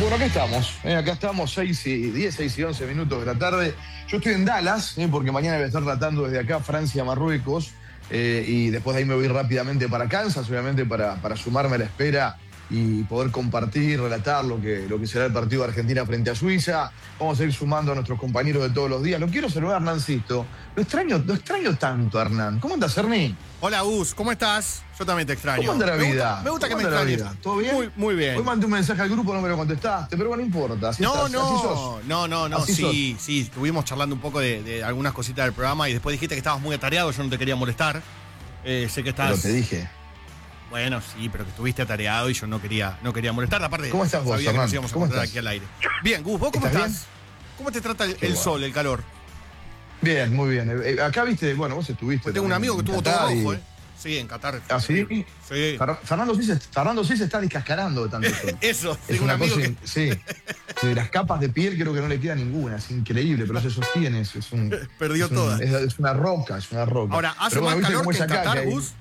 Bueno, acá estamos, 6:10, 6:11 minutos de la tarde. Yo estoy en Dallas, porque mañana voy a estar tratando desde acá Francia, Marruecos, y después de ahí me voy rápidamente para Kansas, obviamente para sumarme a la espera y poder compartir, relatar lo que será el partido de Argentina frente a Suiza. Vamos a ir sumando a nuestros compañeros de todos los días. Lo quiero saludar a Hernancito. Lo extraño tanto, Hernán. ¿Cómo andas, Ernie? Hola, Gus, ¿cómo estás? Yo también te extraño. ¿Cómo anda la vida? Me gusta que me extrañes. ¿Todo bien? Muy bien. Hoy mandé un mensaje al grupo, no me lo contestaste, pero no importa. Así No, Así sí, estuvimos charlando un poco de algunas cositas del programa y después dijiste que estabas muy atareado, yo no te quería molestar. Sé que estás... Pero te dije. Bueno, sí, pero que estuviste atareado y yo no quería molestar. Aparte, ¿Cómo estás vos, sabía que Hernán? nos íbamos a ¿Cómo encontrar estás? aquí al aire. Bien, Gus, ¿vos cómo ¿Estás estás? ¿Cómo te trata el bueno. sol, el calor? Bien, muy bien. Acá viste, bueno, vos estuviste. Pues tengo un amigo que tuvo todo rojo, ¿eh? Sí, en Qatar. ¿Ah, sí? Sí. Fernando sí se está descascarando de tanto sol. Eso, Es tengo un una amigo cosa, que... sí. De las capas de piel creo que no le queda ninguna. Es increíble, pero se sostiene. Perdió todas. Es una roca. Ahora, ¿hace Pero más ¿viste calor cómo que es en acá, Qatar, que hay- Gus?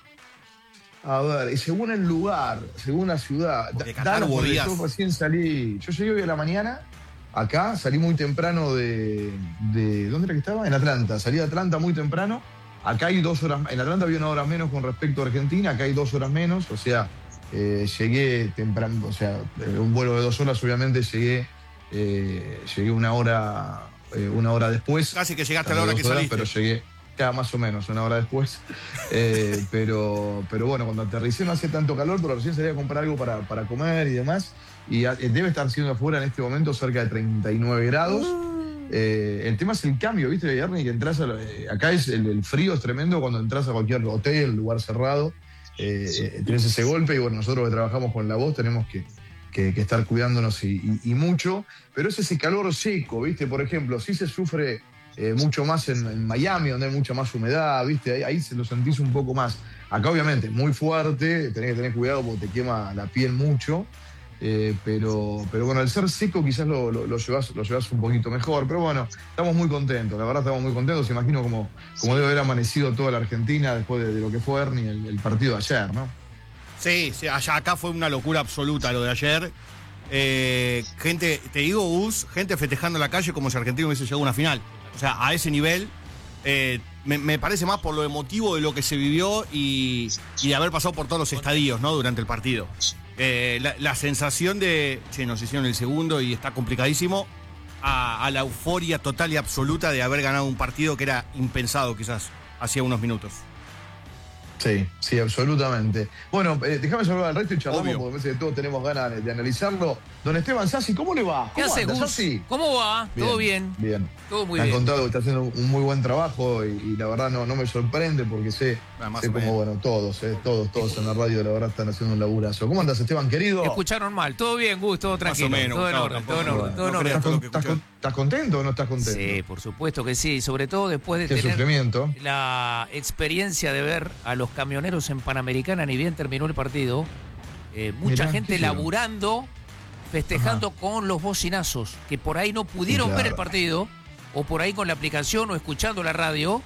A ver, y según el lugar, según la ciudad. Porque Qatar Dallas, hubo porque días. yo recién salí. Yo llegué hoy a la mañana. Acá salí muy temprano de ¿dónde era que estaba? En Atlanta. Salí de Atlanta muy temprano. Acá hay 2 horas. En Atlanta había 1 hora menos con respecto a Argentina. Acá hay 2 horas menos. O sea, llegué temprano. O sea, un vuelo de 2 horas, obviamente llegué 1 hora después. Casi que llegaste a la hora que saliste. Pero llegué ya más o menos 1 hora después. Pero bueno, cuando aterricé no hacía tanto calor, pero recién salí a comprar algo para comer y demás. Y debe estar siendo afuera en este momento cerca de 39 grados. El tema es el cambio, ¿viste, Ernie? Que entras acá el frío es tremendo cuando entras a cualquier hotel, lugar cerrado. Tienes ese golpe y bueno, nosotros que trabajamos con la voz tenemos que estar cuidándonos y mucho. Pero es ese calor seco, ¿viste? Por ejemplo, sí se sufre mucho más en Miami, donde hay mucha más humedad, ¿viste? Ahí se lo sentís un poco más. Acá obviamente es muy fuerte, tenés que tener cuidado porque te quema la piel mucho. Pero bueno, al ser seco quizás lo llevas un poquito mejor. Pero bueno, estamos muy contentos, la verdad estamos muy contentos. Imagino como debe haber amanecido toda la Argentina después de lo que fue Ernie el partido de ayer, ¿no? Sí, acá fue una locura absoluta lo de ayer. Gente, te digo, Gus, gente festejando en la calle como si Argentina hubiese llegado a una final. O sea, a ese nivel. Me parece más por lo emotivo de lo que se vivió y de haber pasado por todos los estadios, ¿no? Durante el partido. La sensación de, nos hicieron el segundo y está complicadísimo, a la euforia total y absoluta de haber ganado un partido que era impensado quizás hacía unos minutos. Sí, absolutamente. Bueno, déjame saludar al resto y charlamos, Obvio. porque me parece que todos tenemos ganas de analizarlo. Don Esteban Sassi, ¿cómo le va? ¿Qué ¿Cómo hace, anda, Gus? Sassi? ¿Cómo va? ¿Todo bien? Bien. Todo muy Me han bien. contado que está haciendo un muy buen trabajo y la verdad no me sorprende porque sé Más o como, menos. bueno, todos en la radio la verdad están haciendo un laburazo. ¿Cómo andas, Esteban, querido? Escucharon mal. Todo bien, Gus, todo tranquilo. Más o menos, todo en Gustavo, orden, tampoco. todo en orden, No todo en creas orden. todo lo que escuché. ¿Estás contento o no estás contento? Sí, por supuesto que sí. Sobre todo después de Qué tener sufrimiento. la experiencia de ver a los camioneros en Panamericana ni bien terminó el partido. Mucha Mirá, gente qué feo. laburando, festejando con los bocinazos, que por ahí no pudieron Claro. ver el partido, o por ahí con la aplicación o escuchando la radio,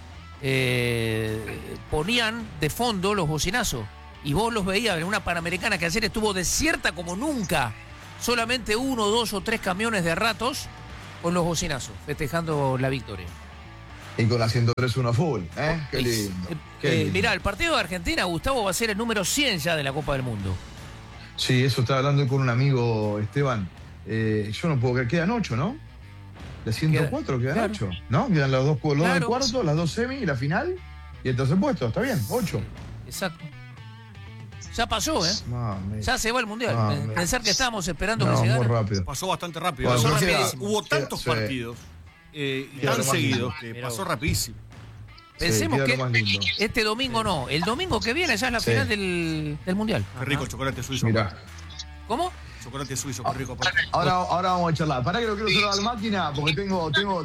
ponían de fondo los bocinazos. Y vos los veías en una Panamericana que ayer estuvo desierta como nunca. Solamente 1, 2 o 3 camiones de ratos con los bocinazos, festejando la victoria. Y con la 103-1 full, ¿eh? Qué lindo. Qué lindo. Mirá, el partido de Argentina, Gustavo, va a ser el número 100 ya de la Copa del Mundo. Sí, eso estaba hablando con un amigo, Esteban. Yo no puedo creer, quedan 8, ¿no? De 104 quedan claro. 8, ¿no? Quedan los dos del Claro. cuarto, las 2 semi y la final. Y el tercer puesto, está bien, 8. Exacto. Ya pasó, ¿eh? Mami. Ya se va el Mundial. Mami. Pensar que estábamos esperando No, que muy llegara. rápido. Pasó bastante rápido. Bueno, Pasó queda- rapidísimo. Hubo tantos sí. partidos y Queda tan lo más seguidos lindo. que pasó rapidísimo. Pensemos queda que lo más lindo. este domingo no. El domingo que viene ya es la Sí. final del Mundial. Qué rico el chocolate suizo. Mirá. ¿Cómo? Chocolate suizo, qué rico. aparte. Ahora vamos a charlar. Pará que lo quiero saludar a la máquina porque tengo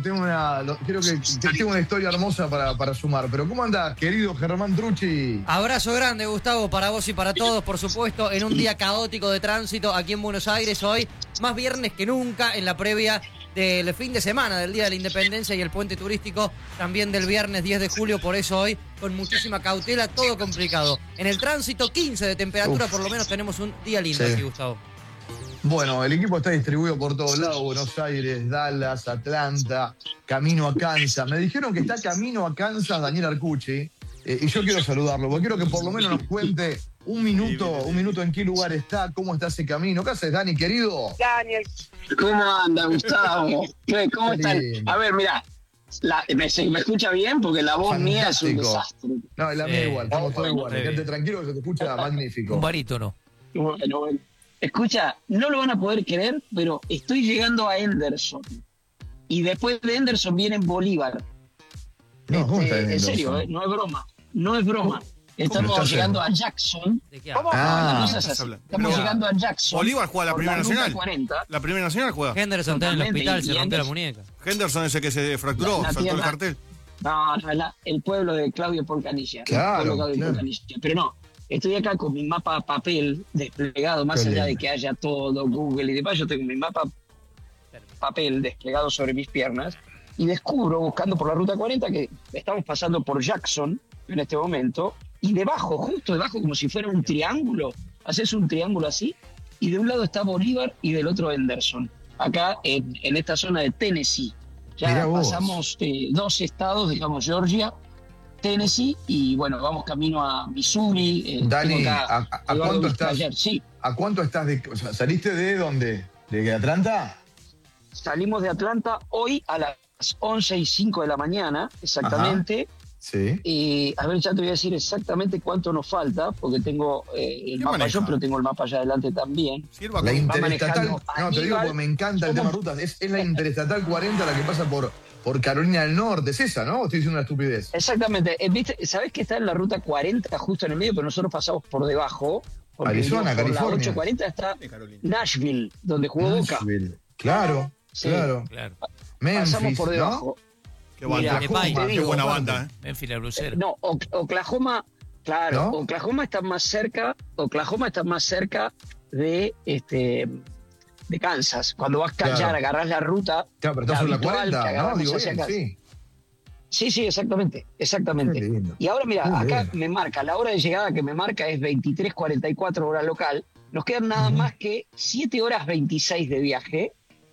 una historia hermosa para sumar. Pero ¿cómo andás, querido Germán Trucci? Abrazo grande, Gustavo, para vos y para todos, por supuesto, en un día caótico de tránsito aquí en Buenos Aires hoy, más viernes que nunca, en la previa del fin de semana, del Día de la Independencia y el puente turístico, también del viernes 10 de julio, por eso hoy, con muchísima cautela, todo complicado. En el tránsito, 15 de temperatura, por lo menos tenemos un día lindo Sí. aquí, Gustavo. Bueno, el equipo está distribuido por todos lados, Buenos Aires, Dallas, Atlanta, camino a Kansas. Me dijeron que está camino a Kansas Daniel Arcucci, y yo quiero saludarlo, porque quiero que por lo menos nos cuente un minuto en qué lugar está, cómo está ese camino. ¿Qué haces, Dani, querido? Daniel. ¿Cómo anda, Gustavo? ¿Cómo están? A ver, mira, ¿me escucha bien? Porque la voz mía es un desastre. No, la mía igual, estamos todos iguales. Quédate tranquilo que se te escucha magnífico. Un barítono. Bueno. Escucha, no lo van a poder creer, pero estoy llegando a Henderson. Y después de Henderson viene Bolívar. No, ¿cómo está en serio, no es broma. No es broma. Estamos llegando a Jackson. ¿De qué ¿Cómo? Ah. Estamos llegando a Jackson. Bolívar juega la Primera por Nacional. 40. La Primera Nacional juega. Henderson está en el Totalmente, hospital, y se rompió la Henderson- muñeca. Henderson ese que se fracturó, La saltó el tierra. cartel. No, el pueblo de Claudio Polcanilla. Claro, El pueblo de Claudio claro. Polcanilla. Pero no, estoy acá con mi mapa papel desplegado, más Qué allá de lindo. que haya todo, Google y demás. Yo tengo mi mapa papel desplegado sobre mis piernas y descubro, buscando por la ruta 40, que estamos pasando por Jackson en este momento, y debajo, justo debajo, como si fuera un triángulo, haces un triángulo así, y de un lado está Bolívar y del otro Henderson, acá en esta zona de Tennessee. Mirá Ya vos. pasamos 2 estados, digamos Georgia, Tennessee, y bueno, vamos camino a Missouri. Dani, tengo acá ¿a Eduardo cuánto estás? Vizcayer. Sí, ¿A cuánto estás de.? O sea, ¿saliste de dónde? ¿De Atlanta? salimos de Atlanta hoy a las 11:05 de la mañana, exactamente. Sí. Y a ver, ya te voy a decir exactamente cuánto nos falta, porque tengo el ¿Qué mapa maneja? yo, pero tengo el mapa allá adelante también. Sirva La como- interestatal. manejando No, te digo Aníbal. porque me encanta el tema rutas. Es la interestatal 40 la que pasa por Carolina del Norte. Es esa, ¿no? ¿O estoy diciendo una estupidez? Exactamente. ¿Viste? ¿Sabés que está en la ruta 40 justo en el medio, pero nosotros pasamos por debajo? Porque Arizona, por la California. 840 está Carolina. Nashville, donde jugó Boca. Nashville. Claro, Sí. claro. Claro. Memphis, Pasamos por ¿no? debajo. Qué banda. Mirá, te Qué digo, buena aparte. banda, Memphis la blusera. No, Oklahoma, claro, ¿No? Oklahoma está más cerca de Kansas. Cuando vas a Claro. callar, agarrás la ruta. Claro, pero estás en la habitual 40, que ¿no? agarramos Digo hacia bien, acá. sí. Sí, exactamente. Qué lindo. Y ahora, mira, Qué acá bien. me marca, la hora de llegada que me marca es 23:44 hora local. Nos quedan nada más que 7 horas 26 de viaje,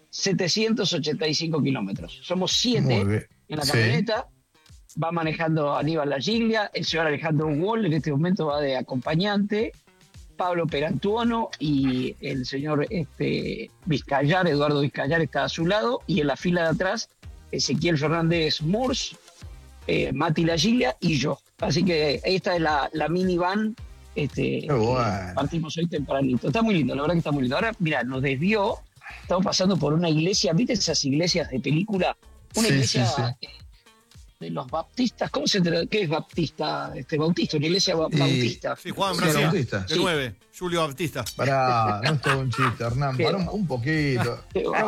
785 kilómetros. Somos 7 Muy bien. en la Sí. camioneta. Va manejando Aníbal Lagiglia, el señor Alejandro Wall en este momento va de acompañante, Pablo Perantuono y el señor Vizcayar, Eduardo Vizcayar está a su lado, y en la fila de atrás Ezequiel Fernández Murs, Mati Lagiglia y yo. Así que esta es la minivan. bueno. Partimos hoy tempranito. Está muy lindo, la verdad que está muy lindo. Ahora, mira, nos desvió, estamos pasando por una iglesia, ¿viste esas iglesias de película? Una Sí, iglesia sí, de los baptistas. ¿Cómo se entera? ¿Qué es baptista? Bautista, una iglesia Y- bautista. Sí, juega en Sí, Brasil. Bautista. De Sí. 9. Julio Baptista. Pará, no es todo un chiste, Hernán. Qué Pará va. un poquito. Qué va.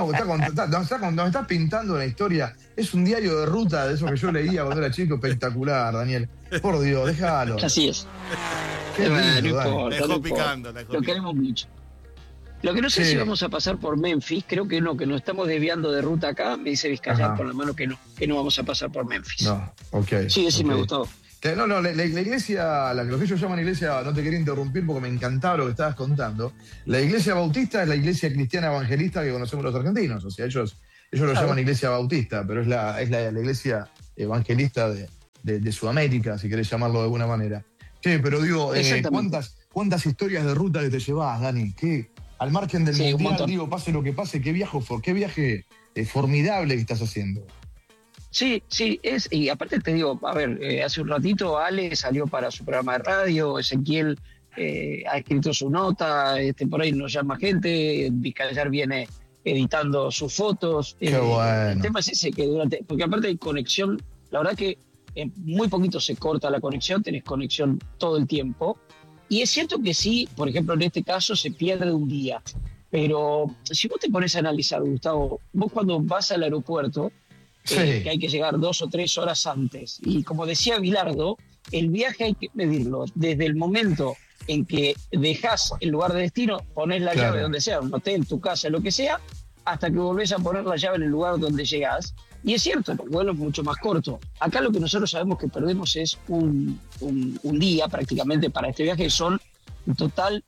Nos está pintando una historia. Es un diario de ruta de eso que yo leía cuando era chico, espectacular, Daniel. Por Dios, déjalo. Así es. Qué No lindo, Dani. importa, La dejó no importa. picando, la dejó Lo picando. queremos mucho. Lo que no sé Sí. si vamos a pasar por Memphis, creo que no, que nos estamos desviando de ruta acá. Me dice Vizcayar Ajá. con la mano que no vamos a pasar por Memphis. No, ok. Sí, me ok. gustó. No, la iglesia, lo que ellos llaman iglesia, no te quería interrumpir porque me encantaba lo que estabas contando. La iglesia bautista es la iglesia cristiana evangelista que conocemos los argentinos. O sea, ellos lo llaman iglesia bautista, pero es la iglesia evangelista de Sudamérica, si querés llamarlo de alguna manera. Sí, pero digo, Exactamente. ¿cuántas historias de ruta que te llevas, Dani? Al margen del Sí, un mundial, montón. digo, pase lo que pase, qué viaje formidable que estás haciendo. Sí, y aparte te digo, a ver, hace un ratito Ale salió para su programa de radio, Ezequiel ha escrito su nota, por ahí nos llama gente, Vizcayar viene editando sus fotos. Qué bueno. El tema es ese, porque aparte hay conexión, la verdad que en muy poquito se corta la conexión, tenés conexión todo el tiempo, y es cierto que sí, por ejemplo en este caso se pierde un día, pero si vos te pones a analizar, Gustavo, vos cuando vas al aeropuerto, Sí. que hay que llegar 2 o 3 horas antes. Y como decía Bilardo, el viaje hay que medirlo desde el momento en que dejas el lugar de destino, pones la Claro. llave donde sea, un hotel, tu casa, lo que sea, hasta que volvés a poner la llave en el lugar donde llegás. Y es cierto, el vuelo es mucho más corto. Acá lo que nosotros sabemos que perdemos es un día prácticamente para este viaje, son En total,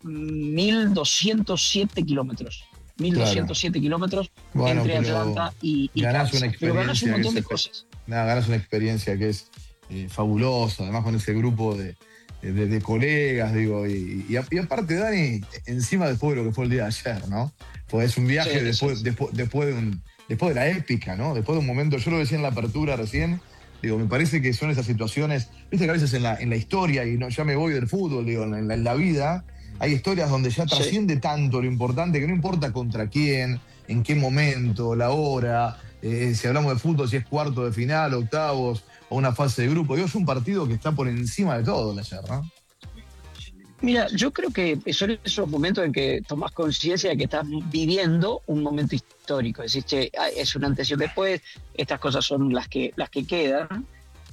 1.207 kilómetros. 1.207 kilómetros Bueno, entre pero Atlanta y ganás Kansas. una Pero ganás un experiencia montón que de se- cosas. Ganas una experiencia que es fabulosa, además con ese grupo de colegas, digo, y aparte, Dani, encima después de lo que fue el día de ayer, ¿no? Pues es un viaje Sí, después, sí. después de la épica, ¿no? Después de un momento, yo lo decía en la apertura recién, digo, me parece que son esas situaciones, viste que a veces en la historia, y no, ya me voy del fútbol, digo, en la vida, hay historias donde ya Sí. trasciende tanto lo importante, que no importa contra quién, en qué momento, la hora, si hablamos de fútbol, si es cuarto de final, octavos, o una fase de grupo. Digo, es un partido que está por encima de todo el ayer, ¿no? Mira, yo creo que son esos momentos en que tomás conciencia de que estás viviendo un momento histórico. Decís, che, es un antes y un después, estas cosas son las que quedan.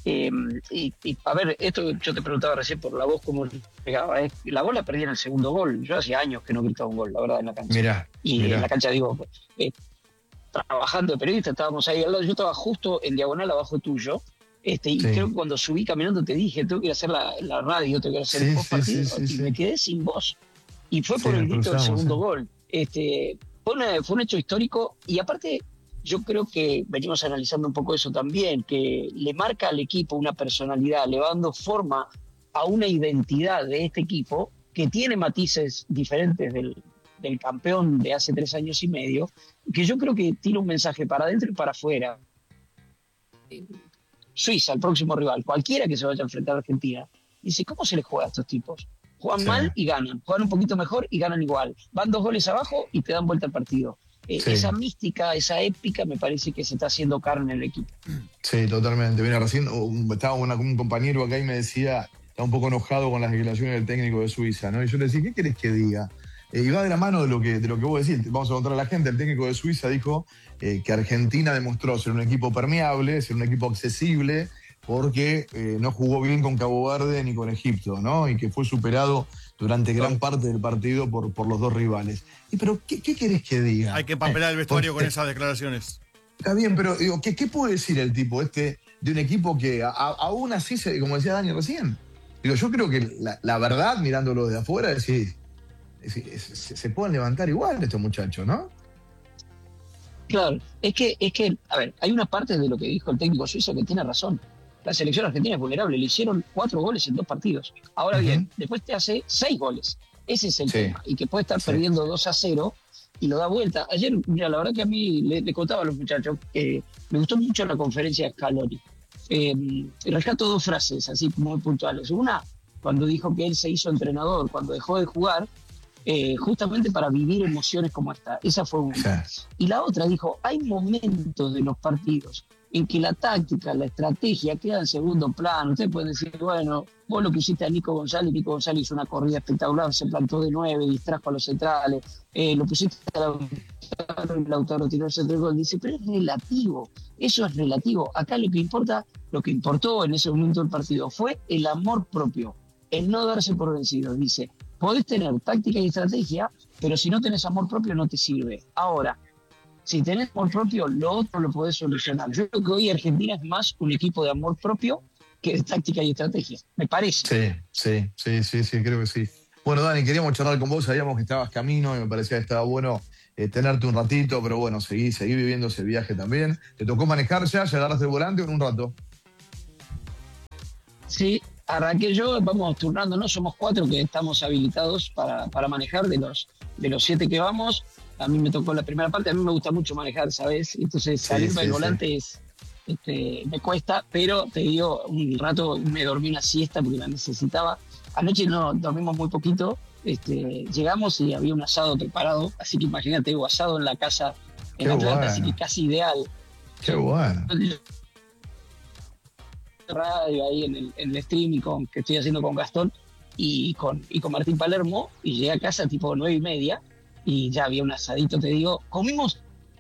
A ver, esto yo te preguntaba recién por la voz, cómo pegaba. La voz la perdí en el segundo gol. Yo hacía años que no gritaba un gol, la verdad, en la cancha. Mirá, En la cancha, digo, trabajando de periodista, estábamos ahí al lado. Yo estaba justo en diagonal abajo tuyo. Y Sí. creo que cuando subí caminando te dije, tengo que ir a hacer la radio, tengo que ir a hacer Sí, el post partido, sí, y me quedé sin voz. Y fue Sí, por el nos grito del cruzamos, segundo sí. gol. Fue un hecho histórico, y aparte yo creo que venimos analizando un poco eso también, que le marca al equipo una personalidad, le va dando forma a una identidad de este equipo que tiene matices diferentes del campeón de hace 3 años y medio, que yo creo que tiene un mensaje para adentro y para afuera. Suiza, el próximo rival, cualquiera que se vaya a enfrentar a Argentina, dice, ¿cómo se les juega a estos tipos? Juegan Sí. mal y ganan, juegan un poquito mejor y ganan igual. Van 2 goles abajo y te dan vuelta al partido. Sí. Esa mística, esa épica, me parece que se está haciendo carne en el equipo. Sí, totalmente. Mira, recién estaba un compañero acá y me decía, estaba un poco enojado con las declaraciones del técnico de Suiza, ¿no? Y yo le decía, ¿qué querés que diga? Y va de la mano de lo que vos decís. Vamos a contar a la gente, el técnico de Suiza dijo que Argentina demostró ser un equipo permeable, ser un equipo accesible, porque no jugó bien con Cabo Verde ni con Egipto, ¿no? Y que fue superado durante gran parte del partido por los dos rivales. Pero, ¿qué querés que diga? Hay que empapelar el vestuario con esas declaraciones. Está bien, pero digo, ¿qué puede decir el tipo de un equipo que aún así, como decía Dani recién? Digo, yo creo que la verdad, mirándolo de afuera, es decir, se pueden levantar igual estos muchachos, ¿no? Claro, es que, a ver, hay una parte de lo que dijo el técnico suizo que tiene razón. La selección argentina es vulnerable, le hicieron 4 goles en 2 partidos. Ahora bien, después te hace 6 goles. Ese es el tema. Y que puede estar perdiendo 2-0 y lo da vuelta. Ayer, mira, la verdad que a mí le contaba a los muchachos que me gustó mucho la conferencia de Scaloni. Rescato 2 frases así muy puntuales. Una, cuando dijo que él se hizo entrenador, cuando dejó de jugar, justamente para vivir emociones como esta. Esa fue una. Y la otra dijo, hay momentos de los partidos en que la táctica, la estrategia queda en segundo plano. Ustedes pueden decir, bueno, vos lo que hiciste a Nico González hizo una corrida espectacular, se plantó de 9, distrajo a los centrales, lo pusiste a Lautaro tiró el centro del gol. Dice, pero es relativo, eso es relativo. Acá lo que importa, lo que importó en ese momento del partido fue el amor propio, el no darse por vencido. Dice, podés tener táctica y estrategia, pero si no tenés amor propio no te sirve. Ahora, si tenés amor propio, lo otro lo podés solucionar. Yo creo que hoy Argentina es más un equipo de amor propio que de táctica y estrategia, me parece. Sí, creo que sí. Bueno, Dani, queríamos charlar con vos, sabíamos que estabas camino y me parecía que estaba bueno tenerte un ratito, pero bueno, seguí viviendo ese viaje también. ¿Te tocó manejar ya agarraste el volante o en un rato? Sí, arranqué yo, vamos turnándonos, somos 4 que estamos habilitados para manejar de los 7 que vamos. A mí me tocó la primera parte, a mí me gusta mucho manejar, ¿sabes? Entonces salirme del volante me cuesta, pero te digo, un rato me dormí una siesta porque la necesitaba. Anoche no dormimos muy poquito, llegamos y había un asado preparado, así que imagínate, hubo asado en la casa en Atlanta, bueno. Así que casi ideal. Qué bueno. Radio ahí en el streaming que estoy haciendo con Gastón y con Martín Palermo, y llegué a casa tipo 9:30 y ya había un asadito, te digo, comimos.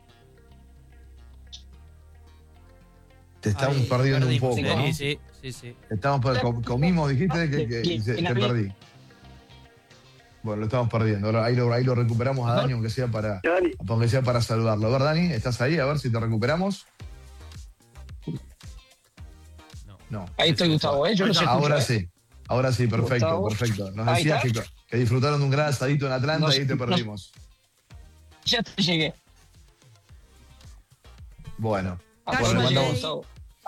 Te estamos perdiendo un poco, ¿no? Sí. Comimos, dijiste que te perdí. Bueno, lo estamos perdiendo. Ahora ahí lo recuperamos a Dani, aunque sea para saludarlo. A ver, Dani, ¿estás ahí? A ver si te recuperamos. No. Ahí estoy, Gustavo, ¿eh? Yo no sé. Ahora sí, perfecto. Nos decías que disfrutaron de un gran asadito en Atlanta y ahí te perdimos. Ya te llegué. Bueno, Calle le Valle. mandamos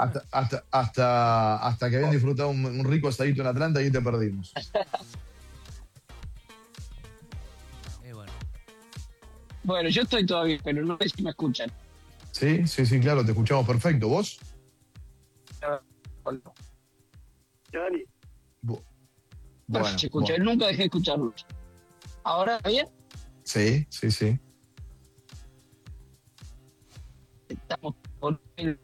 hasta que habían disfrutado un rico asadito en Atlanta y ahí te perdimos. Bueno. Bueno, yo estoy todavía, pero no sé si me escuchan. Sí, claro, te escuchamos perfecto. ¿Vos? Bueno, Se escucha. Nunca dejé de escucharlos. ¿Ahora bien? sí. Estamos con el...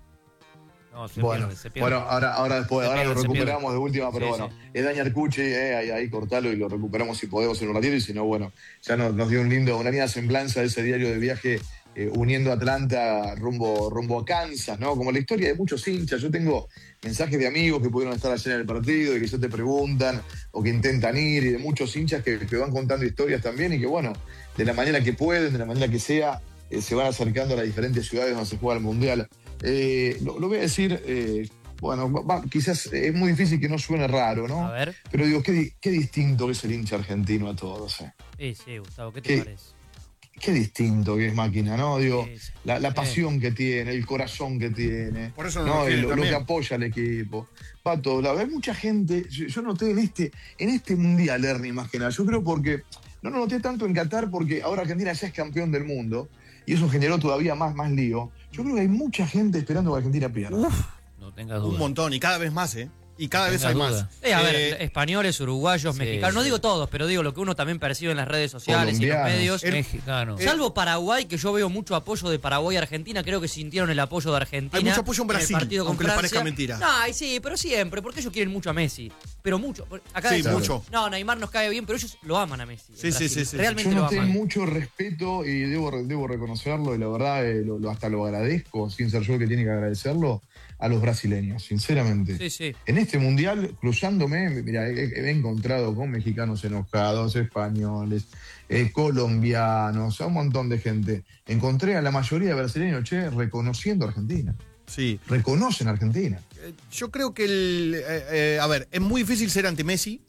No, se Bueno, pierde, se pierde. bueno, ahora después, Se ahora pierde, lo se recuperamos de última, pero Sí, bueno, es Dani Arcucci, ahí cortalo y lo recuperamos si podemos en un ratito, y si no, bueno, ya nos dio una linda semblanza de ese diario de viaje uniendo Atlanta rumbo a Kansas, ¿no? Como la historia de muchos hinchas. Yo tengo mensajes de amigos que pudieron estar ayer en el partido y que ya te preguntan o que intentan ir, y de muchos hinchas que van contando historias también y que, bueno, de la manera que pueden, de la manera que sea, se van acercando a las diferentes ciudades donde se juega el Mundial. Lo voy a decir, bueno, quizás es muy difícil que no suene raro, ¿no? A ver. Pero digo, qué distinto es el hincha argentino a todos. Sí, Gustavo, ¿qué te parece? Qué distinto que es Máquina, ¿no? Digo, Sí. la pasión que tiene, el corazón que tiene, Por eso ¿no? quiere Lo también. que apoya al equipo. Pato, la verdad, hay mucha gente, yo noté en este Mundial, Ernie, más que nada, yo creo porque, no lo noté tanto en Qatar porque ahora Argentina ya es campeón del mundo y eso generó todavía más lío. Yo creo que hay mucha gente esperando que Argentina pierda. No tengas duda. Un montón, y cada vez más, ¿eh? Y cada vez Tenga hay duda. más. A ver, españoles, uruguayos, Sí, mexicanos, no sí. digo todos, pero digo lo que uno también percibe en las redes sociales y en los Colombianos. medios. Mexicano. Salvo Paraguay, que yo veo mucho apoyo de Paraguay a Argentina, creo que sintieron el apoyo de Argentina. Hay mucho apoyo en el Brasil, partido con aunque les Francia. parezca mentira. No, y sí, pero siempre, porque ellos quieren mucho a Messi. Pero mucho. Acá Sí, decimos, mucho. no, Neymar nos cae bien, pero ellos lo aman a Messi. en Sí, sí, Brasil. sí. Realmente Yo lo noté aman. mucho respeto y debo reconocerlo, y la verdad hasta lo agradezco, sin ser yo el que tiene que agradecerlo, a los brasileños, sinceramente. Sí, sí. En este mundial, cruzándome, mira, he encontrado con mexicanos enojados, españoles, colombianos, a un montón de gente. Encontré a la mayoría de brasileños, reconociendo a Argentina. Sí. Reconocen a Argentina. Yo creo que a ver, es muy difícil ser anti-Messi.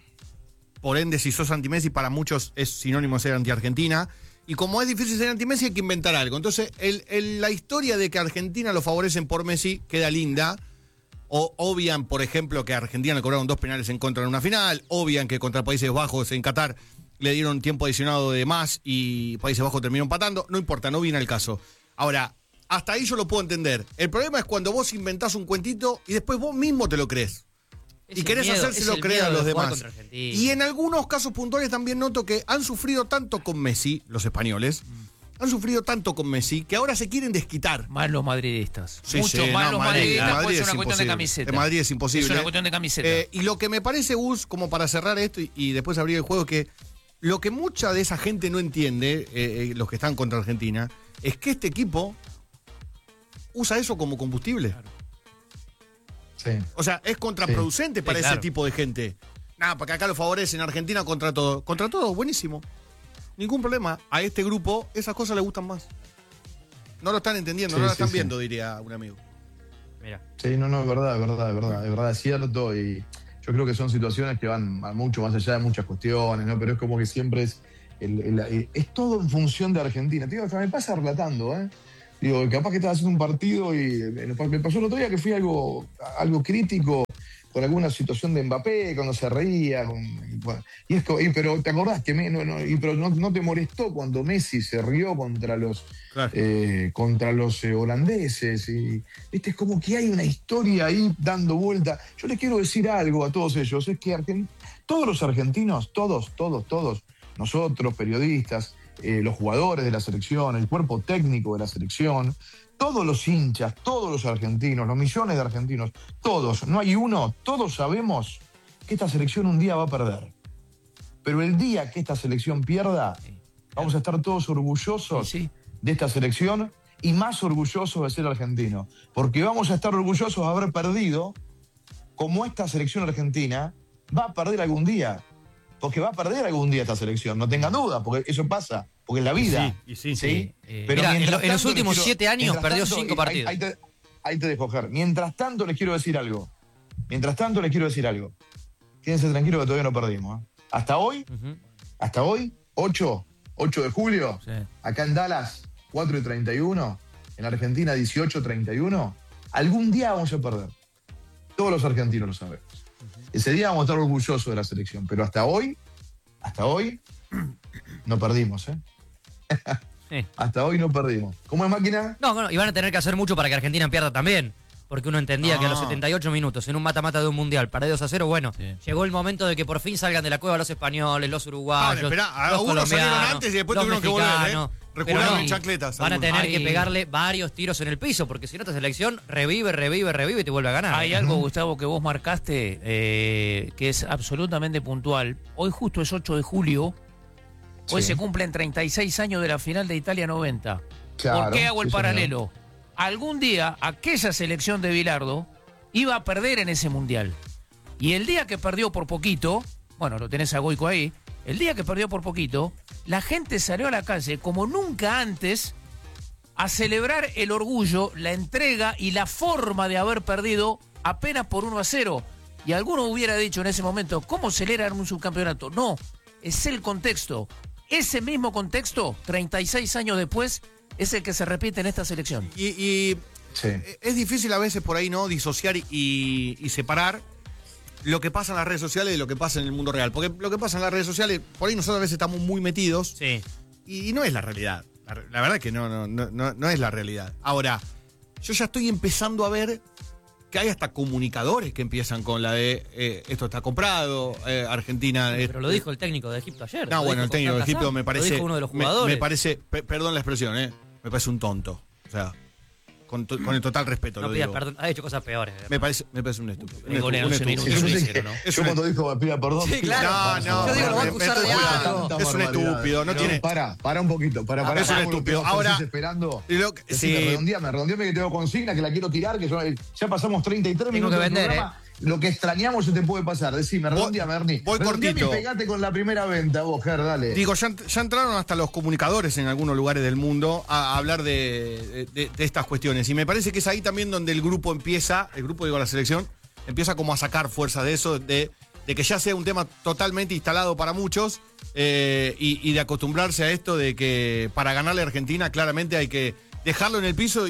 Por ende, si sos anti-Messi, para muchos es sinónimo de ser anti-Argentina. Y como es difícil ser anti-Messi, hay que inventar algo. Entonces, la historia de que a Argentina lo favorecen por Messi queda linda. O obvian, por ejemplo, que a Argentina le cobraron 2 penales en contra en una final. Obvian que contra Países Bajos en Qatar le dieron tiempo adicionado de más y Países Bajos terminó empatando. No importa, no viene al caso. Ahora, hasta ahí yo lo puedo entender. El problema es cuando vos inventás un cuentito y después vos mismo te lo crees. Es Y el querés miedo, hacérselo es el creer a miedo los de jugar demás. contra Argentina. Y en algunos casos puntuales también noto que han sufrido tanto con Messi, los españoles, han sufrido tanto con Messi, que ahora se quieren desquitar. Más los madridistas. Sí, Mucho sí, más no, los Madrid, madridistas, Madrid pues es es una cuestión de imposible. camiseta. En Madrid es imposible. Es una cuestión de camiseta. Y lo que me parece, Gus, como para cerrar esto y después abrir el juego, que lo que mucha de esa gente no entiende, los que están contra Argentina, es que este equipo usa eso como combustible. Sí. O sea, es contraproducente para Sí, ese claro. tipo de gente. Nada, porque acá lo favorecen Argentina contra todo. Contra todo, buenísimo. Ningún problema. A este grupo esas cosas le gustan más. No lo están entendiendo, Sí, no lo sí, están sí. viendo, diría un amigo. Mira. Sí, no, es verdad, es cierto, y yo creo que son situaciones que van mucho más allá de muchas cuestiones, ¿no? Pero es como que siempre es es todo en función de Argentina. Tío, hasta me pasa relatando, ¿eh? Digo, capaz que estaba haciendo un partido y me pasó el otro día que fui algo crítico con alguna situación de Mbappé, cuando se reía. Pero te acordás que pero no te molestó cuando Messi se rió contra los holandeses. Y, ¿viste? Es como que hay una historia ahí dando vuelta. Yo les quiero decir algo a todos ellos, es que todos los argentinos, todos, nosotros, periodistas, los jugadores de la selección, el cuerpo técnico de la selección, todos los hinchas, todos los argentinos, los millones de argentinos, todos, no hay uno, todos sabemos que esta selección un día va a perder. Pero el día que esta selección pierda, vamos a estar todos orgullosos Sí. de esta selección y más orgullosos de ser argentinos. Porque vamos a estar orgullosos de haber perdido como esta selección argentina va a perder algún día. Porque va a perder algún día esta selección, no tengan duda, porque eso pasa, porque es la vida. Sí. Pero Mirá, mientras en los tanto, últimos les 7 años mientras perdió tanto, 5 partidos. Ahí te dejo, Ger. Mientras tanto les quiero decir algo. Quédense tranquilos que todavía no perdimos. Hasta hoy, 8 de julio, Sí. acá en Dallas, 4:31, en Argentina, 18:31, algún día vamos a perder. Todos los argentinos lo sabemos. Ese día vamos a estar orgullosos de la selección, pero hasta hoy, no perdimos, ¿eh? Sí. Hasta hoy no perdimos. ¿Cómo es, máquina? No, y van a tener que hacer mucho para que Argentina pierda también. Porque uno entendía que a los No. 78 minutos, en un mata-mata de un mundial, para 2-0, bueno, Sí. llegó el momento de que por fin salgan de la cueva los españoles, los uruguayos, Esperá, los algunos salieron colombianos, antes y después los tuvieron que volver, mexicanos. Recularon Pero en chancletas. Van a algunos. tener Hay- que pegarle varios tiros en el piso, porque si no esta selección revive y te vuelve a ganar. Hay algo, Gustavo, que vos marcaste que es absolutamente puntual. Hoy justo es 8 de julio. Hoy Sí. se cumplen 36 años de la final de Italia 90. Claro, ¿Por qué hago el sí, señor. paralelo? Algún día aquella selección de Bilardo iba a perder en ese mundial. Y el día que perdió por poquito, bueno, lo tenés a Goico ahí, el día que perdió por poquito, la gente salió a la calle como nunca antes a celebrar el orgullo, la entrega y la forma de haber perdido apenas por 1-0. Y alguno hubiera dicho en ese momento, ¿cómo celebran un subcampeonato? No, es el contexto. Ese mismo contexto, 36 años después, es el que se repite en esta selección. Y Sí. es difícil a veces por ahí, ¿no? Disociar y separar lo que pasa en las redes sociales de lo que pasa en el mundo real. Porque lo que pasa en las redes sociales, por ahí nosotros a veces estamos muy metidos Sí. y no es la realidad. La verdad es que no es la realidad. Ahora, yo ya estoy empezando a ver que hay hasta comunicadores que empiezan con la de esto está comprado, Argentina... Pero lo dijo el técnico de Egipto ayer. No, lo bueno, dijo el técnico de Oscar Egipto Kazan, me parece... Lo dijo uno de los me jugadores. parece, perdón la expresión, me parece un tonto. O sea, con el total respeto No lo pidas digo. perdón, ha hecho cosas peores. Me parece un estúpido. El goleo, Un ese estúpido. minuto. Sí, yo un sé cero, que- ¿no? yo cuando dijo me pida perdón. Sí, claro. No, Yo digo, lo va a acusar de algo. Es un estúpido, no tiene... Para un poquito. Para, es un estúpido. Ahora- esperando. Sí, Redondeame que tengo consigna, que la quiero tirar, que ya pasamos 33 Tengo minutos que del vender, programa. Lo que extrañamos se te puede pasar. Decime, redondeame, Ernie. voy Redondeame cortito. y pegate con la primera venta, vos, Ger, dale. digo, ya entraron hasta los comunicadores en algunos lugares del mundo a hablar de estas cuestiones. Y me parece que es ahí también donde el grupo, digo, la selección, empieza como a sacar fuerza de eso, de que ya sea un tema totalmente instalado para muchos y de acostumbrarse a esto de que para ganarle a Argentina claramente hay que dejarlo en el piso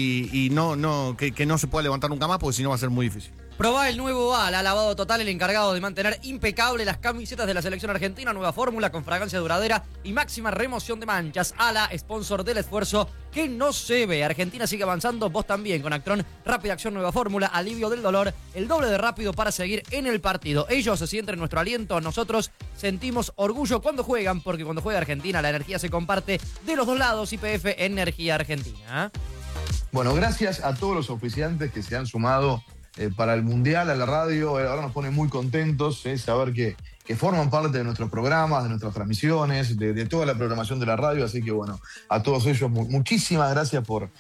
y que no se pueda levantar nunca más porque si no va a ser muy difícil. Probá el nuevo ALA, lavado total, el encargado de mantener impecable las camisetas de la selección argentina. Nueva fórmula con fragancia duradera y máxima remoción de manchas. ALA, sponsor del esfuerzo que no se ve. Argentina sigue avanzando, vos también con Actron. Rápida acción, nueva fórmula, alivio del dolor, el doble de rápido para seguir en el partido. Ellos se sienten en nuestro aliento, nosotros sentimos orgullo cuando juegan, porque cuando juega Argentina la energía se comparte de los dos lados. YPF Energía Argentina. Bueno, gracias a todos los oficiantes que se han sumado para el Mundial, a la radio. Ahora nos pone muy contentos saber que forman parte de nuestros programas, de nuestras transmisiones, de toda la programación de la radio. Así que bueno, a todos ellos muchísimas gracias por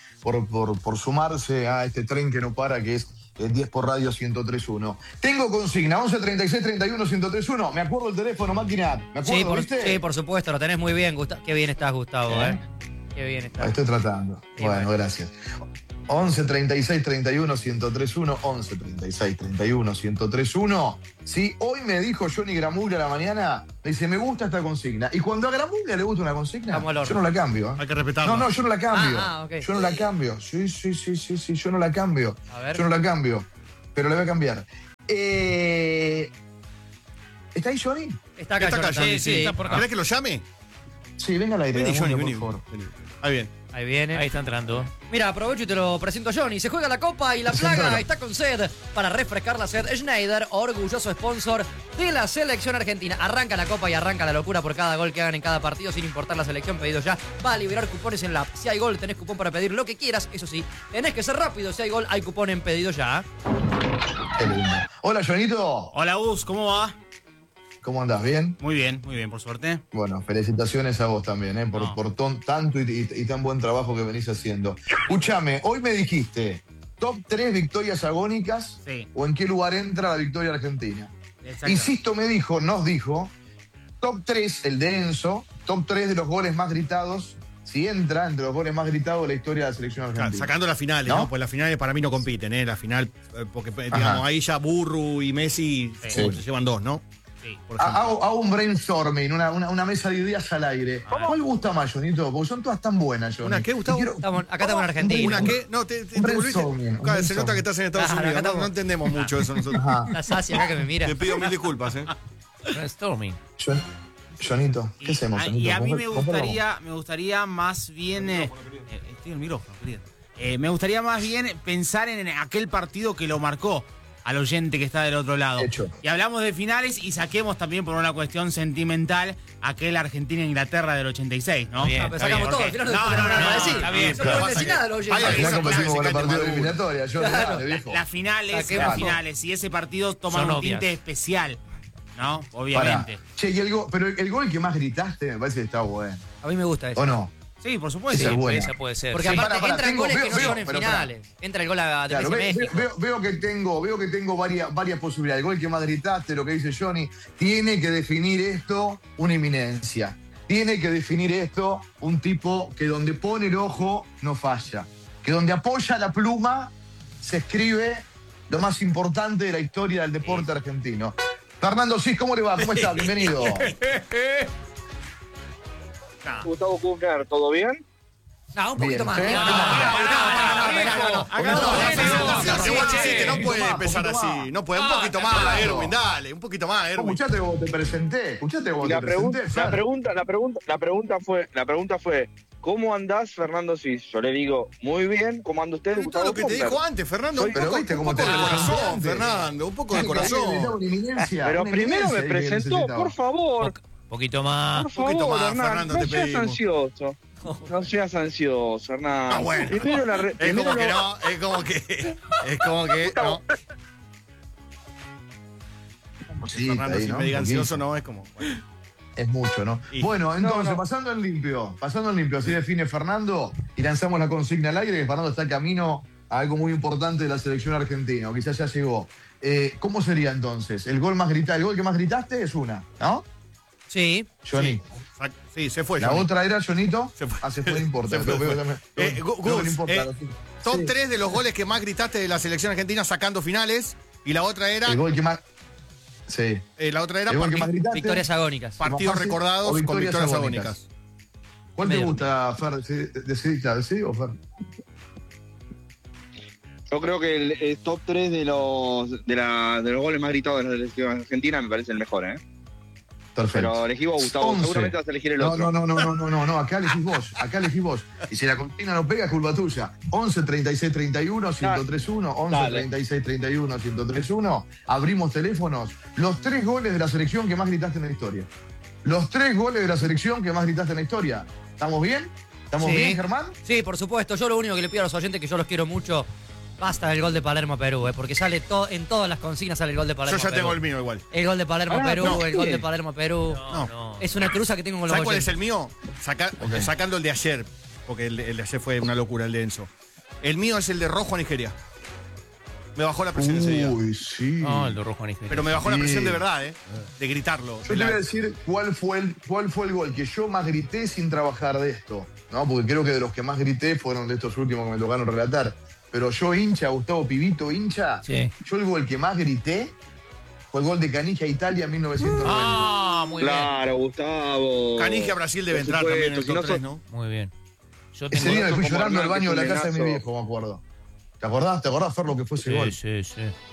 sumarse a este tren que no para, que es el 10 por radio 103.1. Tengo consigna, 11 36 31 103.1. Me acuerdo el teléfono, máquina. ¿Me acuerdo, viste? Sí, por supuesto, lo tenés muy bien, Gustavo. Qué bien estás, Gustavo, Qué bien estás. Estoy tratando. Sí, Bueno, bueno. gracias. 11 36 31 103.1. 11 36 31 103.1. Sí, hoy me dijo Johnny Gramuglia a la mañana, me dice, me gusta esta consigna. Y cuando a Gramuglia le gusta una consigna, Vamos al horno. yo no la cambio. Hay que respetarlo. No, yo no la cambio. Ok. Yo no la cambio. Sí, yo no la cambio. A ver. Yo no la cambio. Pero la voy a cambiar. ¿Está ahí Johnny? Está acá, Está acá, Johnny. Johnny, sí, está por acá. ¿Querés que lo llame? Sí, venga al aire. Vení, Johnny, Gramuglia, vení. por favor. Vení. Ahí bien. Ahí viene. Ahí está entrando. Mira, aprovecho y te lo presento a Johnny. Se juega la copa y la plaga Presentalo. está con sed. Para refrescar la sed, Schneider, orgulloso sponsor de la selección argentina. Arranca la copa y arranca la locura por cada gol que hagan en cada partido, sin importar la selección. Pedido ya. Va a liberar cupones en la app. Si hay gol, tenés cupón para pedir lo que quieras. Eso sí, tenés que ser rápido. Si hay gol, hay cupón en pedido ya. Qué lindo. Hola, Johnito. Hola, Gus, ¿cómo va? ¿Cómo andás? ¿Bien? Muy bien, por suerte. Bueno, felicitaciones a vos también, por, No. por tanto y tan buen trabajo que venís haciendo. Escúchame, hoy me dijiste, top 3 victorias agónicas, Sí. o en qué lugar entra la victoria argentina. Exacto. Y Sisto nos dijo, top 3, el de Enzo, top 3 de los goles más gritados, si entra entre los goles más gritados de la historia de la selección Claro, argentina. sacando las finales, ¿No? ¿no? Pues las finales para mí no compiten, La final, porque digamos, Ajá. ahí ya Burru y Messi Sí. se llevan dos, ¿no? Sí, por ejemplo. Hago un brainstorming, una mesa de ideas al aire. ¿Cuál gusta más, Jonito? Porque son todas tan buenas, Johnny. ¿Una qué, Gustavo? Quiero- Acá estamos en Argentina. ¿Una qué? No, te Un volviste. brainstorming, un Claro, se nota brainstorming. que estás en Estados Claro, Unidos. acá No, estamos. no entendemos mucho eso nosotros. Ajá. La Saci acá que me mira. Te pido mil disculpas, ¿eh? Brainstorming. Jonito, ¿qué hacemos, Jonito? Y a mí ¿Cómo me gustaría más bien. Estoy en el micrófono, querido. Me gustaría más bien pensar en aquel partido que lo marcó al oyente que está del otro lado. Hecho. Y hablamos de finales y saquemos también por una cuestión sentimental aquel Argentina-Inglaterra del 86, ¿no? Bien, No, pero está sacamos bien. todo, Ok. al final no No, tenemos nada para decir. está bien. No pueden decir Claro. nada los Ay, oyentes. ay, Ya esa competimos clase con el que partido te eliminatoria, Johnny, dale, viejo. Las finales, Saquemos. las finales. Y ese partido toma Son un obvias. tinte especial, ¿no? Pará. Obviamente. Che, pero el gol que más gritaste me parece que está bueno. A mí me gusta eso. ¿O no? Sí, por supuesto. Esa es buena. Esa puede ser. Porque sí. aparte Pará, entran tengo- goles que veo- no son veo, en pero finales. Entra el gol de Claro, México. veo que tengo varias posibilidades. El gol que más gritaste, lo que dice Johnny, tiene que definir esto una eminencia. Tiene que definir esto un tipo que donde pone el ojo no falla. Que donde apoya la pluma se escribe lo más importante de la historia del deporte argentino. Fernando Cis, ¿cómo le va? ¿Cómo está? Bienvenido. Gustavo Kufner, ¿todo bien? No, un poquito Bien, más. ¿sí? No, No puede empezar así. No puede. Un poquito más, Erwin, dale. Un poquito más, Erwin. Escuchate cómo te presenté. Escuchate cómo Y te la pregunta, presenté. la pregunta fue, ¿cómo andás, Fernando Cis? Yo le digo, muy bien, ¿cómo anda usted, Todo Gustavo lo que te Kufner? dijo antes, Fernando. Un Pero poco, viste un cómo poco te de dijo corazón, antes. Fernando. Un poco de corazón. Pero primero me presentó, por favor. Poquito más. Por poquito favor, más, Hernán, Fernando, no te seas pedimos. ansioso. No seas ansioso, Hernán. Ah, bueno. Primero la Es primero como que lo- no, es como que no. Sí, Fernando, ahí, si ¿no? me diga Poquito. ansioso, no, es como. Bueno. Es mucho, ¿no? Y- Bueno, entonces, no. pasando en limpio, así define Fernando, y lanzamos la consigna al aire, que Fernando está camino a algo muy importante de la selección argentina, o quizás ya llegó. ¿Cómo sería entonces? El gol que más gritaste es una, ¿no? Sí. Johnny. Sí, se fue. La Johnny. otra era, Jonito. Se fue. Se fue, no importa. Se fue, Veo fue. que me- Gus, veo que no importa. Top Sí. 3 de los goles que más gritaste de la selección argentina sacando finales. Y la otra era. El gol que más. Sí. La otra era El gol que más gritaste. Victorias agónicas. partidos fácil, recordados o con victorias victorias agónicas. agónicas. ¿Cuál te Medio. gusta, Fer? ¿Decidí o Fer? Yo creo que el top 3 de los goles más gritados de la selección argentina me parece el mejor, ¿eh? Perfecto. Pero elegí vos, Gustavo. 11. Seguramente vas a elegir el No, otro. no, acá elegís vos. Y si la cortina no pega, es culpa tuya. 11 36 31 1031, 11 Dale. 36 31 1031. Abrimos teléfonos. Los 3 goles de la selección que más gritaste en la historia. Los 3 goles de la selección que más gritaste en la historia. ¿Estamos bien? ¿Estamos Sí. bien, Germán? Sí, por supuesto. Yo lo único que le pido a los oyentes, que yo los quiero mucho, basta del gol de Palermo a Perú, porque sale en todas las consignas sale el gol de Yo Palermo ya a Perú. tengo el mío igual. El gol de Palermo a Perú, no, el gol sí. de Palermo a Perú. No. Es una cruza que tengo con los ¿Sabes cuál oyentes. es el mío? Ok. Sacando el de ayer. Porque el de ayer fue una locura, el de Enzo. El mío es el de Rojo a Nigeria. Me bajó la presión ese día. Uy, sí. No, el de rojo a Nigeria. Pero me bajó la Sí. presión de verdad, ¿eh? De gritarlo. Yo te voy a decir cuál fue el gol que yo más grité sin trabajar de esto, ¿no? Porque creo que de los que más grité fueron de estos últimos que me tocaron relatar. Pero yo hincha, Gustavo Pibito hincha, Sí. yo el gol que más grité fue el gol de Canigia a Italia en 1990. Ah, muy Claro, Gustavo. Canigia Brasil debe Por entrar también en el supuesto, top si 3, no ¿no? bien. Muy bien. Yo Ese tengo. día me fui como llorando al Hernán, baño de que la es un casa de mi nenazo. viejo, me acuerdo. ¿Te acordás? ¿Te acordás, Fer, lo que fue ese gol? Sí.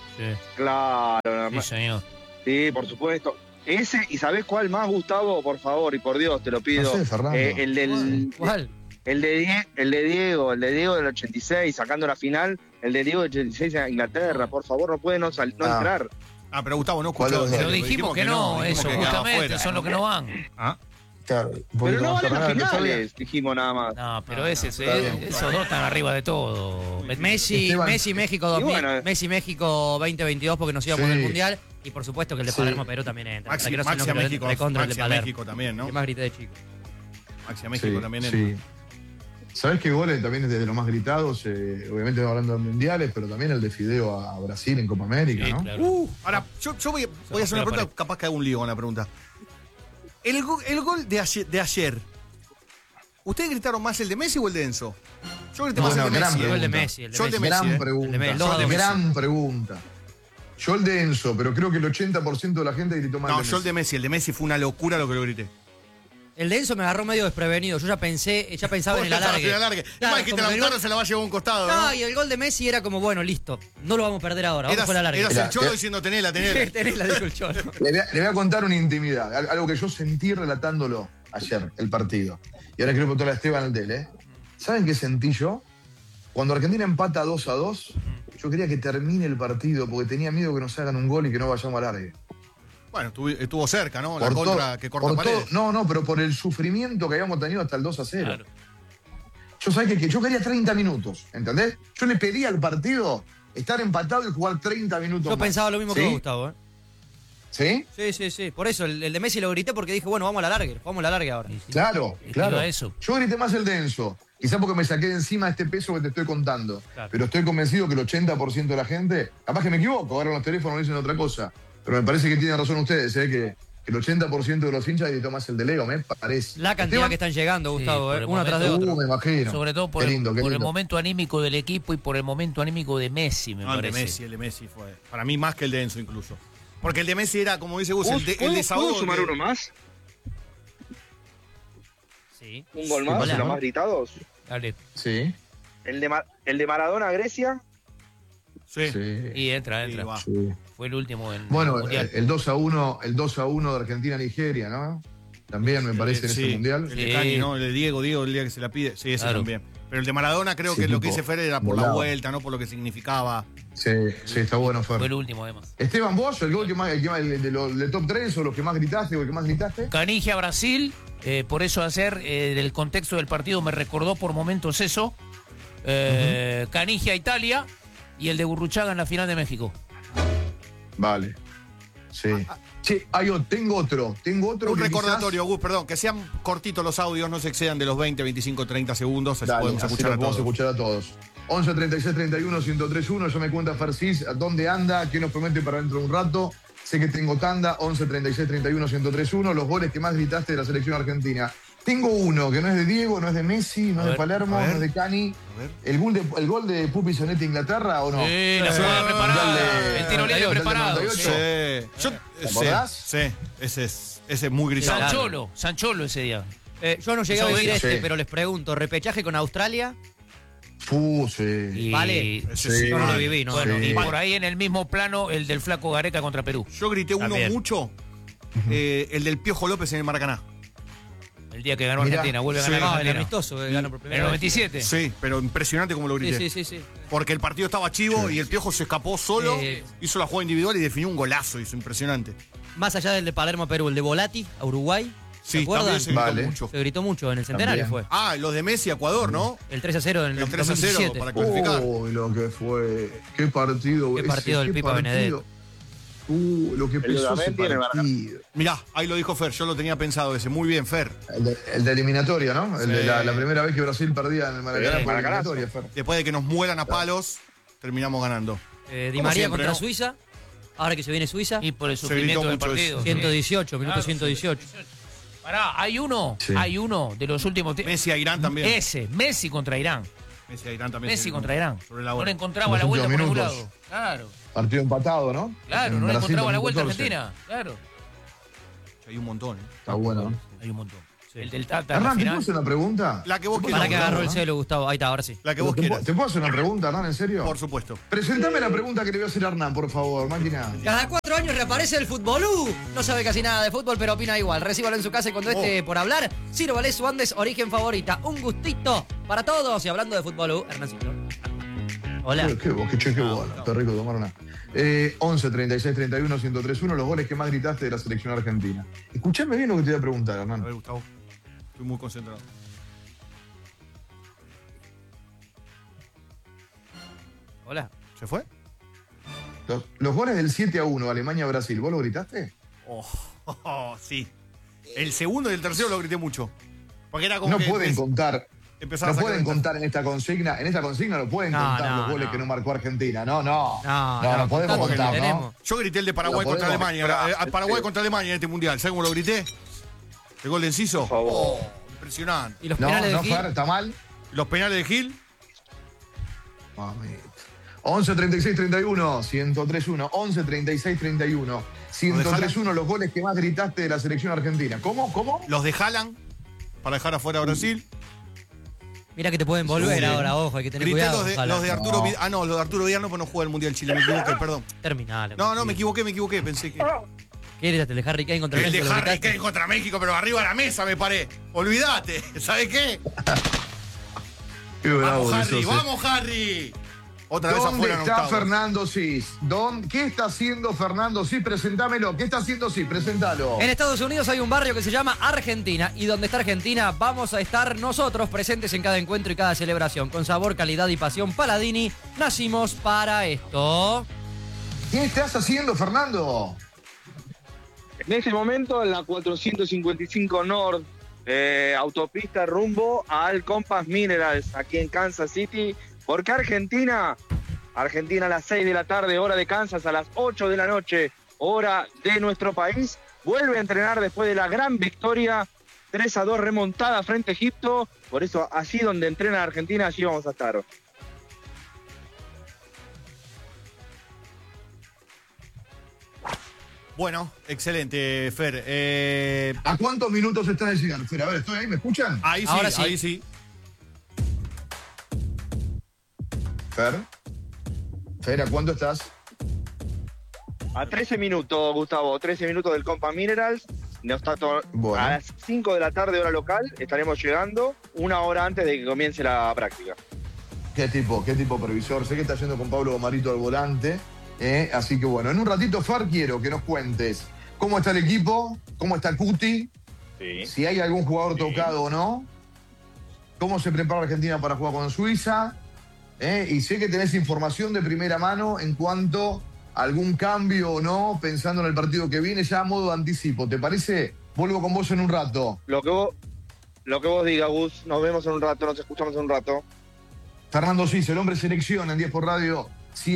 Claro, Sí, señor. sí, por supuesto. Ese, ¿y sabés cuál más, Gustavo? Por favor, y por Dios, te lo pido. No sé, Fernando. El del. ¿Cuál? El de Diego del 86, sacando la final. El de Diego del 86 a Inglaterra, por favor, no puede no entrar. Ah, pero Gustavo no ¿Cuál escuchó. de los Pero dos? dijimos que no, dijimos eso, que quedaba justamente, fuera. son los que no van. Ah, Claro, un Pero poquito no más valen las Fernando, yo sabía. finales, dijimos nada más. No, pero ese, está bien. esos dos están arriba de todo. Messi, Esteban. Messi México Y 2000, bueno. Messi México 2022 porque nos íbamos Sí. del Mundial y por supuesto que el de Sí. Palermo a Perú también entra. Maxi, Quiero hacer Maxi a un México, recontra el de Maxi a Palermo. México también, ¿no? Que más grité de chico. Maxi a México Sí, también sí. entra. ¿Sabés qué goles también es de los más gritados? Obviamente hablando de mundiales, pero también el de Fideo a Brasil en Copa América, Sí, ¿no? claro. Ahora, yo voy a hacer una pregunta, capaz que hago un lío con la pregunta. El gol de ayer, ¿ustedes gritaron más el de Messi o el de Enzo? Yo grité más Bueno, el de gran Messi. Yo el de pregunta. Messi, el de Yo el de Messi. Messi. Gran ¿eh? pregunta. El de Messi. Yo el de Messi. Gran pregunta. Yo el de Enzo, pero creo que el 80% de la gente gritó más No, de yo el de Messi. El de Messi fue una locura lo que lo grité. El de Enzo me agarró medio desprevenido. Yo ya pensaba en el alargue. Más que te la se la va a llevar a un costado, ¿no? No, y el gol de Messi era como, bueno, listo. No lo vamos a perder ahora. Vamos con el alargue. Eras el Cholo Mira, diciendo tenela. Tenela, dijo el Cholo. Le voy a contar una intimidad, algo que yo sentí relatándolo ayer, el partido. Y ahora quiero preguntarle a Esteban Aldel, ¿eh? ¿Saben qué sentí yo? Cuando Argentina empata 2-2, yo quería que termine el partido porque tenía miedo que nos hagan un gol y que no vayamos al alargue. Bueno, estuvo cerca, ¿no? La Por contra todo- que corta por paredes. todo- no, pero por el sufrimiento que habíamos tenido hasta el 2-0. Claro. Yo sabía que yo quería 30 minutos, ¿entendés? Yo le pedí al partido estar empatado y jugar 30 minutos Yo más. pensaba lo mismo que ¿Sí? vos, Gustavo, ¿eh? ¿Sí? Sí. Por eso, el de Messi lo grité porque dije, bueno, vamos a la largue. Vamos a la largue ahora. Claro, Y claro. iba a eso. Yo grité más el denso. Quizá porque me saqué de encima este peso que te estoy contando. Claro. Pero estoy convencido que el 80% de la gente, capaz que me equivoco, ahora los teléfonos dicen otra cosa. Pero me parece que tienen razón ustedes, que el 80% de los hinchas gritó más el de Leo, me parece. La cantidad Esteban, que están llegando, Sí, Gustavo, por el uno tras de momento. otro. me imagino. Sobre todo por, Qué lindo, qué por el lindo. momento anímico del equipo y por el momento anímico de Messi, me No, el de parece. Messi fue. Para mí más que el de Enzo incluso. Porque el de Messi era, como dice Gus, el ¿Puedo desahogo. sumar uno más? Sí. ¿Un gol más Hola. de los más gritados? Dale. Sí, El de Maradona a Grecia. Sí. sí. Y entra. Sí, va. sí. Fue el último en Bueno, el Mundial. el 2-1 de Argentina-Nigeria, ¿no? También me parece en Sí, ese mundial. El de Sí. Cani, ¿no? El de Diego, el día que se la pide. Sí, ese Claro. también. Pero el de Maradona creo Sí, que lo que tipo, dice Fer era por la volado. vuelta, no por lo que significaba. Sí, está bueno, Fer. Fue el último, además. Esteban, vos, el gol el de top 3 o los que más gritaste o el que más gritaste. Canigia Brasil, por eso ayer, del contexto del partido, me recordó por momentos eso. Canigia Italia y el de Burruchaga en la final de México. Vale. Sí. Sí, tengo otro. Un que recordatorio, Gus, perdón, que sean cortitos los audios, no se excedan de los 20, 25, 30 segundos, así Dale, podemos así escuchar lo a podemos todos. escuchar a todos. 11 36 31 1031. Ya me cuenta Farcis dónde anda, qué nos promete para dentro de un rato. Sé que tengo tanda. 11 36 31 1031. Los goles que más gritaste de la selección argentina. Tengo uno que no es de Diego, no es de Messi, no es de ver, Palermo, a ver. no es de Cani. A ver. ¿El gol de Pupi Zanetti Inglaterra o no? La jugada preparada, de- el tiro libre del preparado. 98. Sí. ¿Te acordás? Sí, ese es muy gritado. San Cholo ese día. Yo no llegué a vivir Sí. pero les pregunto, ¿repechaje con Australia? Sí. Y- Vale. Ese Sí. Yo no lo viví, ¿no? Bueno, Sí. y por ahí en el mismo plano el del flaco Gareca contra Perú. Yo grité uno También. mucho, el del Piojo López en el Maracaná. El día que ganó Mirá. Argentina, vuelve a Sí. ganar No, el Argentina. amistoso que ganó por En primera el vez. 97. Sí, pero impresionante como lo grité. Sí. Porque el partido estaba chivo y el Piojo se escapó solo, hizo la jugada individual y definió un golazo, hizo impresionante. Más allá del de Palermo a Perú, el de Volati a Uruguay. ¿Se Sí, acuerdan? también se gritó Vale. mucho. Se gritó mucho en el centenario También. fue. Ah, los de Messi a Ecuador, ¿no? El 3-0 en el El 3-0 2017. para clasificar. Uy, lo que fue. Qué partido. Qué partido del Pipa partido. Lo que El de pesó ese Otamendi en el partido. Mirá, ahí lo dijo Fer, yo lo tenía pensado ese. Muy bien, Fer. El de eliminatoria, ¿no? El de Sí. la primera vez que Brasil perdía en el Maracaná Sí, por Maracaná. eliminatoria, Fer. Después de que nos mueran a palos, terminamos ganando. Di Como María siempre, contra ¿no? Suiza. Ahora que se viene Suiza. Y por el Se sufrimiento gritó del mucho partido. eso. 118, minuto Claro, 118. Pará, hay uno de los últimos. Messi a Irán también. Ese, Messi contra Irán. Messi a Irán también. Messi sí, contra Irán. Sobre la No le hora. encontraba Los la vuelta por últimos ningún minutos. lado. Claro, Partido empatado, ¿no? claro, En no le Brasil encontraba la vuelta a 2014. Argentina. Claro, Hay un montón, ¿eh? Está bueno, ¿no? hay un montón. El del Tata en la Hernán, ¿te puedo final. hacer una pregunta? La que vos Para quieras. que agarró el ¿no? celo, Gustavo. Ahí está, ahora sí. La que vos quieras. ¿Te puedo hacer una pregunta, Hernán? ¿En serio? Por supuesto. Presentame la pregunta que le voy a hacer a Hernán, por favor, máquina. Cada 4 años reaparece el futbolú. No sabe casi nada de fútbol, pero opina igual. Recíbalo en su casa y cuando esté por hablar, Ciro Valés, su Andes, origen favorita. Un gustito para todos. Y hablando de futbolú, Hernancito. Hola. Qué bola. Está rico tomar una. 11 36 31 1031, los goles que más gritaste de la selección argentina. Escuchame bien lo que te voy a preguntar, A Hernán. ver, Gustavo. Estoy muy concentrado. Hola. ¿Se fue? Los goles del 7-1, Alemania-Brasil, ¿vos lo gritaste? Sí. El segundo y el tercero lo grité mucho. Porque era como No que pueden contar. empezaba No a sacar pueden ventaja. contar en esta consigna. En esta consigna no pueden No, contar no, los goles no. que no marcó Argentina. No podemos contá contar, porque ¿no? tenemos. Yo grité el de Paraguay Lo contra podemos- Alemania. Paraguay contra Alemania en este mundial. ¿Sabes cómo lo grité? El gol de Enciso. Por favor. Impresionante. Y los No, penales no, de Gil. Fer, está mal. Los penales de Gil. Mamita. 11 36 31 1031. 11 36 31 1031. Los goles que más gritaste de la selección argentina. ¿Cómo? Los de Haaland, para dejar afuera a Brasil. Mira que te pueden volver ahora, ojo, hay que tener Grité cuidado. los de Arturo Vidal. Ah, no, los de Arturo Vidal no, pues no juega el Mundial Chile, me equivoqué, perdón. Terminale. No, me equivoqué, pensé que... ¿Qué gritaste? ¿El de Harry Kane contra El de México? ¿Lo Harry gritaste? Kane contra México, pero arriba de la mesa me paré. Olvídate, ¿sabes qué? Qué bravo Vamos, que Harry, sos, vamos, Harry. Otra vez ¿Dónde afuera en está octavos. Fernando Cis? ¿Qué está haciendo Fernando Cis? Presentámelo. ¿Qué está haciendo Cis? Preséntalo. En Estados Unidos hay un barrio que se llama Argentina y donde está Argentina vamos a estar nosotros presentes en cada encuentro y cada celebración. Con sabor, calidad y pasión Paladini, nacimos para esto. ¿Qué estás haciendo, Fernando? En este momento, en la 455 North, autopista rumbo al Compass Minerals, aquí en Kansas City. Porque Argentina a las 6 de la tarde, hora de Kansas, a las 8 de la noche, hora de nuestro país, vuelve a entrenar después de la gran victoria 3-2 remontada frente a Egipto. Por eso, allí donde entrena Argentina, allí vamos a estar. Bueno, excelente, Fer. ¿A cuántos minutos están de llegar? Fer, a ver, ¿estoy ahí? ¿Me escuchan? Ahí sí, Ahora sí. ahí sí. Fer, ¿a cuánto estás? A 13 minutos, Gustavo, 13 minutos del Compass Minerals. Bueno. A las 5 de la tarde, hora local, estaremos llegando una hora antes de que comience la práctica. ¿Qué tipo previsor? Sé que está yendo con Pablo Marito al volante. Así que bueno, en un ratito, Fer, quiero que nos cuentes cómo está el equipo, cómo está Cuti, Sí. si hay algún jugador tocado o no, cómo se prepara Argentina para jugar con Suiza. Y sé que tenés información de primera mano en cuanto a algún cambio o no, pensando en el partido que viene, ya a modo de anticipo. ¿Te parece? Vuelvo con vos en un rato. Lo que vos digas, Gus. Nos vemos en un rato, nos escuchamos en un rato. Fernando Cis, el hombre selección en 10 por Radio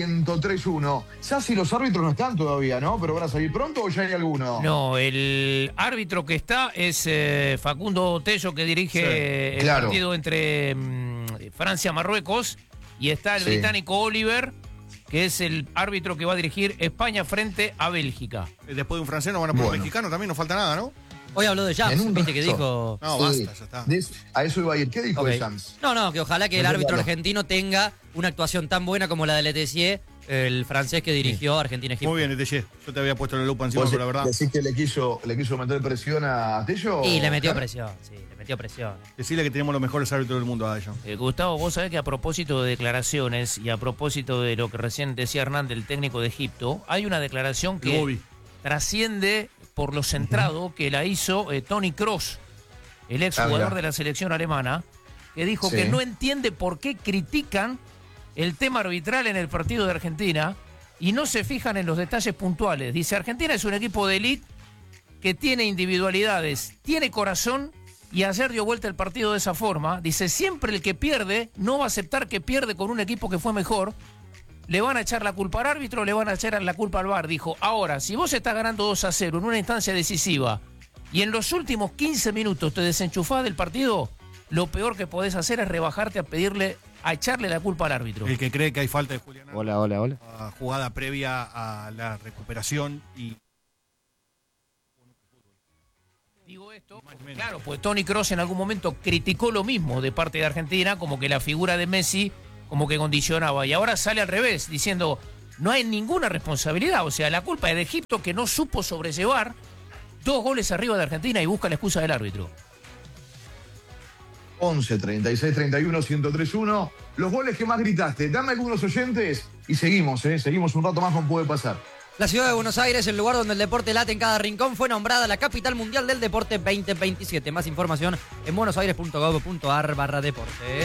103.1. Ya si los árbitros no están todavía, ¿no? ¿Pero van a salir pronto o ya hay alguno? No, el árbitro que está es Facundo Tello, que dirige el claro. partido entre Francia-Marruecos, y está el británico Oliver, que es el árbitro que va a dirigir España frente a Bélgica. Después de un francés nos van a poner un Bueno. mexicano, también no falta nada, ¿no? Hoy habló de En Jams, un viste que rato. dijo... No, Sí. basta, ya está. A eso iba a ir. ¿Qué dijo Ok. de Jams? No, que ojalá que el No, árbitro claro. argentino tenga una actuación tan buena como la de Letessier, el francés que dirigió Argentina-Egipto. Muy bien, Eteye. Yo te había puesto la lupa encima, ¿Vos pero la verdad. decís que le quiso meter presión a Tello? Y le metió Fer? presión, sí, le metió presión. Decirle que tenemos los mejores árbitros del mundo a ellos. Gustavo, vos sabés que a propósito de declaraciones y a propósito de lo que recién decía Hernández, el técnico de Egipto, hay una declaración que Bobby. trasciende por lo centrado que la hizo Toni Kroos, el exjugador mirá. de la selección alemana, que dijo Sí. que no entiende por qué critican el tema arbitral en el partido de Argentina y no se fijan en los detalles puntuales. Dice, Argentina es un equipo de élite que tiene individualidades, tiene corazón, y ayer dio vuelta el partido de esa forma. Dice, siempre el que pierde no va a aceptar que pierde con un equipo que fue mejor. Le van a echar la culpa al árbitro, le van a echar la culpa al VAR. Dijo, ahora, si vos estás ganando 2-0 en una instancia decisiva y en los últimos 15 minutos te desenchufás del partido, lo peor que podés hacer es rebajarte a echarle la culpa al árbitro. El que cree que hay falta de Julián Hola. jugada previa a la recuperación y Digo esto, claro, pues Toni Kroos en algún momento criticó lo mismo de parte de Argentina, como que la figura de Messi como que condicionaba, y ahora sale al revés, diciendo, no hay ninguna responsabilidad, o sea, la culpa es de Egipto, que no supo sobrellevar 2 goles arriba de Argentina y busca la excusa del árbitro. 11 36 31 1031. Los goles que más gritaste. Dame algunos oyentes y seguimos, seguimos un rato más con Puede Pasar. La ciudad de Buenos Aires, el lugar donde el deporte late en cada rincón, fue nombrada la capital mundial del deporte 2027. Más información en buenosaires.gov.ar/deportes.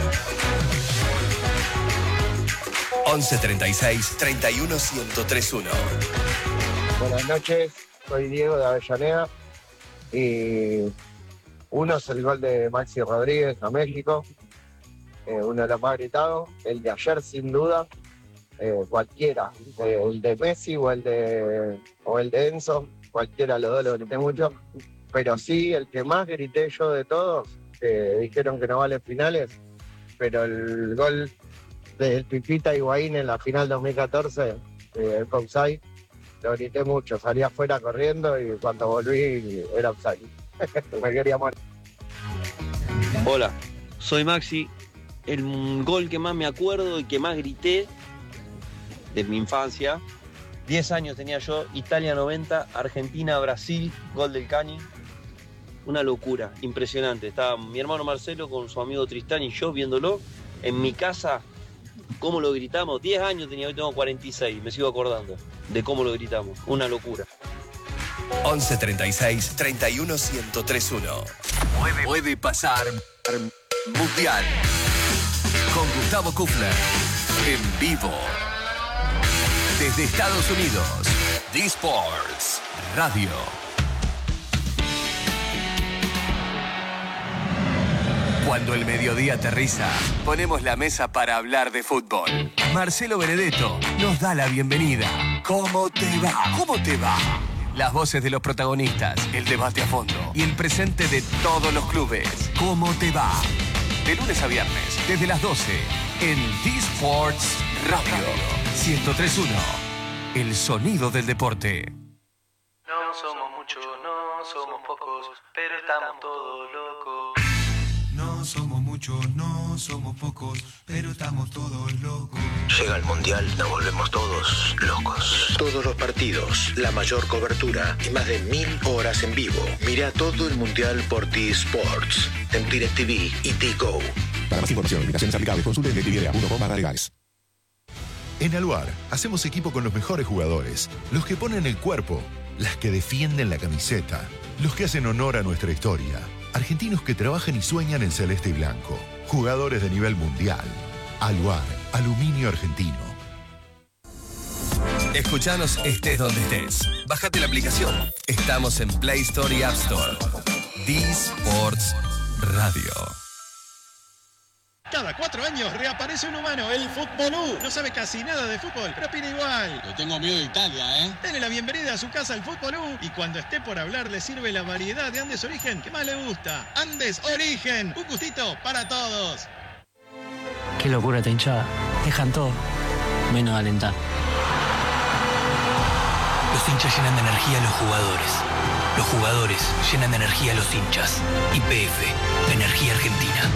11 36 31 1031. Buenas noches, soy Diego de Avellaneda y uno es el gol de Maxi Rodríguez a México, uno de los más gritados, el de ayer sin duda, cualquiera, el de Messi o el de Enzo, cualquiera de los dos lo grité mucho, pero sí el que más grité yo de todos, dijeron que no valen finales, pero el gol del Fifita Higuaín en la final 2014, el offside. Lo grité mucho, salí afuera corriendo y cuando volví era offside. Me quería morir. Hola, soy Maxi. El gol que más me acuerdo y que más grité de mi infancia, 10 años tenía yo, Italia 90, Argentina, Brasil, gol del Cani. Una locura, impresionante. Estaba mi hermano Marcelo con su amigo Tristán y yo viéndolo en mi casa, cómo lo gritamos. 10 años tenía, hoy tengo 46, me sigo acordando de cómo lo gritamos. Una locura. 11 36 31 1031. Puede pasar Mundial con Gustavo Kufler en vivo desde Estados Unidos. D-Sports Radio. Cuando el mediodía aterriza, ponemos la mesa para hablar de fútbol. Marcelo Benedetto nos da la bienvenida. ¿Cómo te va? ¿Cómo te va? Las voces de los protagonistas, el debate a fondo y el presente de todos los clubes. ¿Cómo te va? De lunes a viernes, desde las 12, en D-Sports Radio 1031. El sonido del deporte. No somos muchos, no somos pocos, pero estamos todos locos. No somos muchos, no somos pocos, pero estamos todos locos. Llega el Mundial, nos volvemos todos locos. Todos los partidos, la mayor cobertura y más de 1000 horas en vivo. Mira todo el Mundial por T-Sports, en DirecTV y T-Go. Para más información, limitaciones aplicables, consulte en DirecTV.com/legales. En Aluar, hacemos equipo con los mejores jugadores, los que ponen el cuerpo, las que defienden la camiseta, los que hacen honor a nuestra historia. Argentinos que trabajan y sueñan en celeste y blanco. Jugadores de nivel mundial. Aluar, aluminio argentino. Escuchanos estés donde estés. Bájate la aplicación. Estamos en Play Store y App Store. D-Sports Radio. Cada 4 años reaparece un humano, el Futbolú. No sabe casi nada de fútbol, pero opina igual. Le tengo miedo de Italia, ¿eh? Dele la bienvenida a su casa al Futbolú y cuando esté por hablar le sirve la variedad de Andes Origen que más le gusta. Andes Origen, un gustito para todos. Qué locura esta hinchada. Dejan todo, menos alentar. Los hinchas llenan de energía a los jugadores. Los jugadores llenan de energía a los hinchas. YPF, Energía Argentina.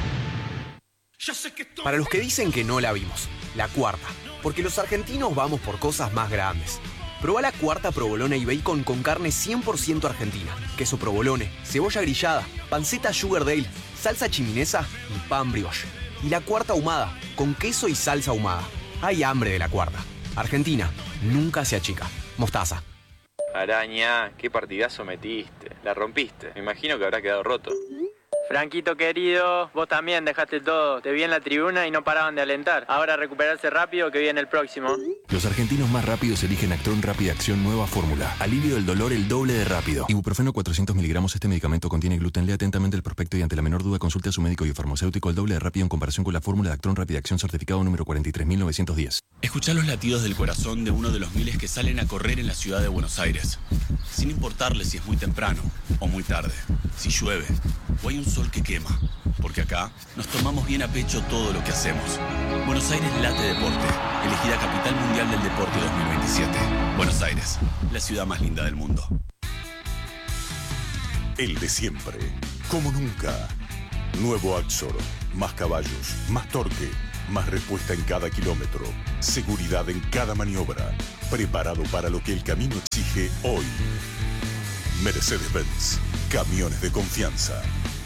Para los que dicen que no la vimos, la cuarta, porque los argentinos vamos por cosas más grandes. Probá la cuarta provolone y bacon con carne 100% argentina, queso provolone, cebolla grillada, panceta sugar dale, salsa chiminesa y pan brioche. Y la cuarta ahumada, con queso y salsa ahumada. Hay hambre de la cuarta. Argentina, nunca se achica. Mostaza. Araña, qué partidazo metiste. La rompiste. Me imagino que habrá quedado roto. Franquito querido, vos también dejaste todo. Te vi en la tribuna y no paraban de alentar. Ahora recuperarse rápido que viene el próximo. Los argentinos más rápidos eligen Actron Rápida Acción Nueva Fórmula. Alivio del dolor el doble de rápido. Ibuprofeno 400 miligramos. Este medicamento contiene gluten. Lea atentamente el prospecto y ante la menor duda consulte a su médico y farmacéutico el doble de rápido en comparación con la fórmula de Actron Rápida Acción certificado número 43910. Escuchá los latidos del corazón de uno de los miles que salen a correr en la ciudad de Buenos Aires. Sin importarle si es muy temprano o muy tarde, si llueve o hay un sol que quema. Porque acá nos tomamos bien a pecho todo lo que hacemos. Buenos Aires Late Deporte, elegida Capital Mundial del Deporte 2027. Buenos Aires, la ciudad más linda del mundo. El de siempre, como nunca. Nuevo Axor, más caballos, más torque, más respuesta en cada kilómetro, seguridad en cada maniobra, preparado para lo que el camino exige hoy. Mercedes-Benz, camiones de confianza.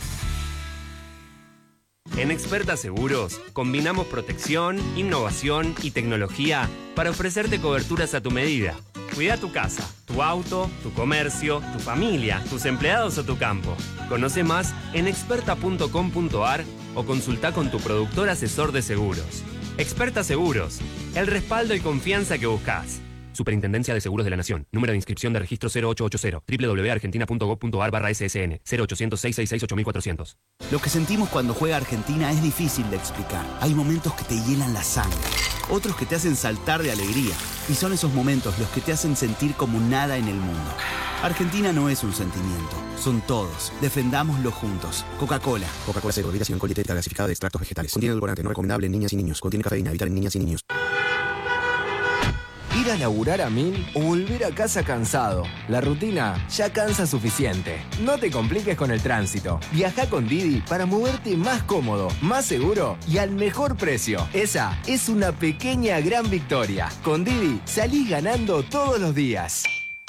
En Experta Seguros, combinamos protección, innovación y tecnología para ofrecerte coberturas a tu medida. Cuida tu casa, tu auto, tu comercio, tu familia, tus empleados o tu campo. Conoce más en experta.com.ar o consulta con tu productor asesor de seguros. Experta Seguros, el respaldo y confianza que buscas. Superintendencia de Seguros de la Nación. Número de inscripción de registro 0880 www.argentina.gov.ar/ssn 0800-666-8400. Lo que sentimos cuando juega Argentina es difícil de explicar. Hay momentos que te hielan la sangre, otros que te hacen saltar de alegría. Y son esos momentos los que te hacen sentir como nada en el mundo. Argentina no es un sentimiento, son todos. Defendámoslo juntos. Coca-Cola. Coca-Cola cero, bebida sin alcohol, dietética gasificada de extractos vegetales. Contiene edulcorante, no recomendable en niñas y niños. Contiene cafeína, evitar en niñas y niños. Ir a laburar a 1000 o volver a casa cansado. La rutina ya cansa suficiente. No te compliques con el tránsito. Viaja con Didi para moverte más cómodo, más seguro y al mejor precio. Esa es una pequeña gran victoria. Con Didi salís ganando todos los días.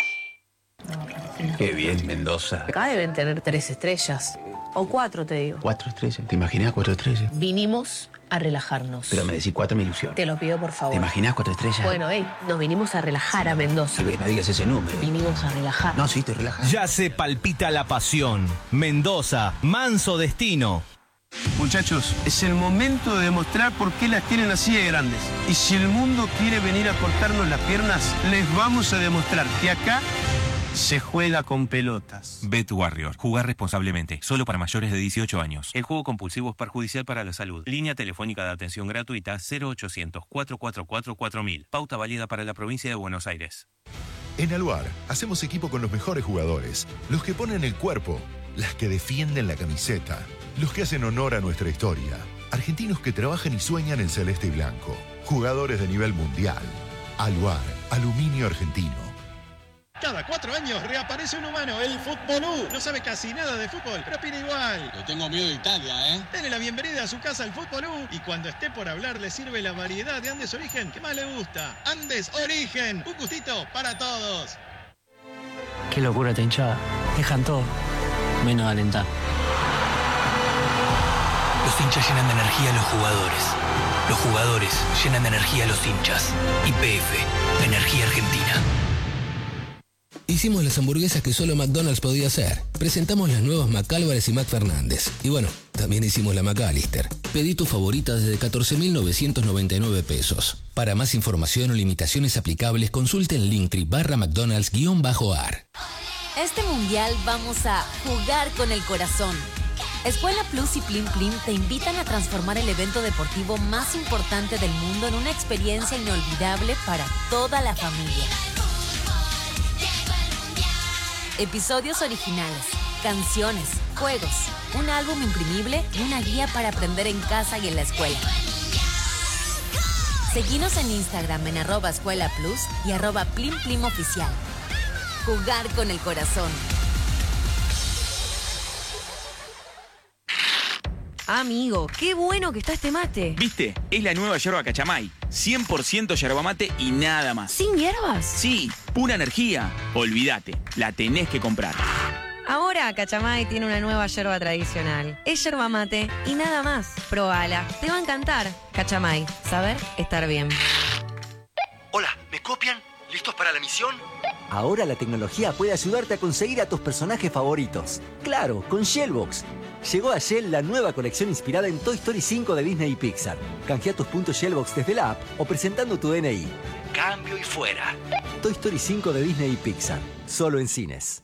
Qué bien, Mendoza. Acá deben tener 3 estrellas. O 4, te digo. 4 estrellas. ¿Te imaginas 4 estrellas? Vinimos a relajarnos. Pero me decís 4 me ilusión. Te lo pido, por favor. ¿Te imaginas 4 estrellas? Bueno, nos vinimos a relajar a Mendoza. No digas ese número. Vinimos a relajar. No, sí, te relajas. Ya se palpita la pasión. Mendoza, manso destino. Muchachos, es el momento de demostrar por qué las tienen así de grandes. Y si el mundo quiere venir a cortarnos las piernas, les vamos a demostrar que acá se juega con pelotas. Bet Warrior. Jugar responsablemente. Solo para mayores de 18 años. El juego compulsivo es perjudicial para la salud. Línea telefónica de atención gratuita 0800-444-4000. Pauta válida para la provincia de Buenos Aires. En Aluar, hacemos equipo con los mejores jugadores. Los que ponen el cuerpo. Las que defienden la camiseta. Los que hacen honor a nuestra historia. Argentinos que trabajan y sueñan en celeste y blanco. Jugadores de nivel mundial. Aluar. Aluminio argentino. Cada 4 años reaparece un humano, el Futbolú. No sabe casi nada de fútbol, pero opina igual. Le tengo miedo de Italia, ¿eh? Dele la bienvenida a su casa al Futbolú y cuando esté por hablar le sirve la variedad de Andes Origen que más le gusta. Andes Origen, un gustito para todos. Qué locura esta hinchada. Dejan todo, menos alentar. Los hinchas llenan de energía a los jugadores. Los jugadores llenan de energía a los hinchas. YPF, Energía Argentina. Hicimos las hamburguesas que solo McDonald's podía hacer. Presentamos las nuevas McAlvarez y McFernández. Y bueno, también hicimos la McAllister. Pedí tu favorita desde 14.999 pesos. Para más información o limitaciones aplicables, consulte en Linktree/McDonald's_ar. Este mundial vamos a jugar con el corazón. Escuela Plus y Plim Plim te invitan a transformar el evento deportivo más importante del mundo en una experiencia inolvidable para toda la familia. Episodios originales, canciones, juegos, un álbum imprimible y una guía para aprender en casa y en la escuela. Seguinos en Instagram en @escuelaplus y @PlimPlimOficial. Jugar con el corazón. Amigo, qué bueno que está este mate. ¿Viste? Es la nueva yerba Cachamay. 100% yerba mate y nada más. ¿Sin hierbas? Sí, pura energía. Olvídate, la tenés que comprar. Ahora Cachamay tiene una nueva yerba tradicional. Es yerba mate y nada más. Probala, te va a encantar. Cachamay, saber estar bien. Hola, ¿me copian? ¿Listos para la misión? Ahora la tecnología puede ayudarte a conseguir a tus personajes favoritos. Claro, con Shellbox. Llegó a Shell la nueva colección inspirada en Toy Story 5 de Disney y Pixar. Canjea tus puntos Shellbox desde la app o presentando tu DNI. Cambio y fuera. Toy Story 5 de Disney y Pixar. Solo en cines.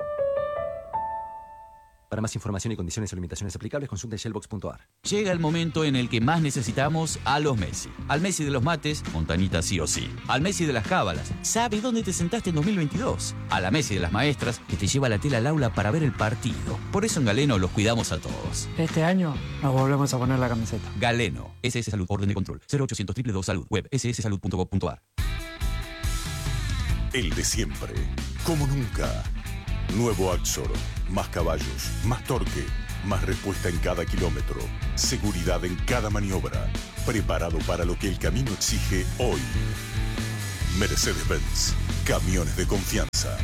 Para más información y condiciones o limitaciones aplicables, consulta shellbox.ar. Llega el momento en el que más necesitamos a los Messi. Al Messi de los mates, Montanita sí o sí. Al Messi de las cábalas, sabe dónde te sentaste en 2022. A la Messi de las maestras, que te lleva la tela al aula para ver el partido. Por eso en Galeno los cuidamos a todos. Este año nos volvemos a poner la camiseta. Galeno, SS Salud, orden de control. 0800 222 Salud, web sssalud.gov.ar. El de siempre, como nunca. Nuevo Axor, más caballos, más torque, más respuesta en cada kilómetro, seguridad en cada maniobra, preparado para lo que el camino exige hoy. Mercedes-Benz, camiones de confianza.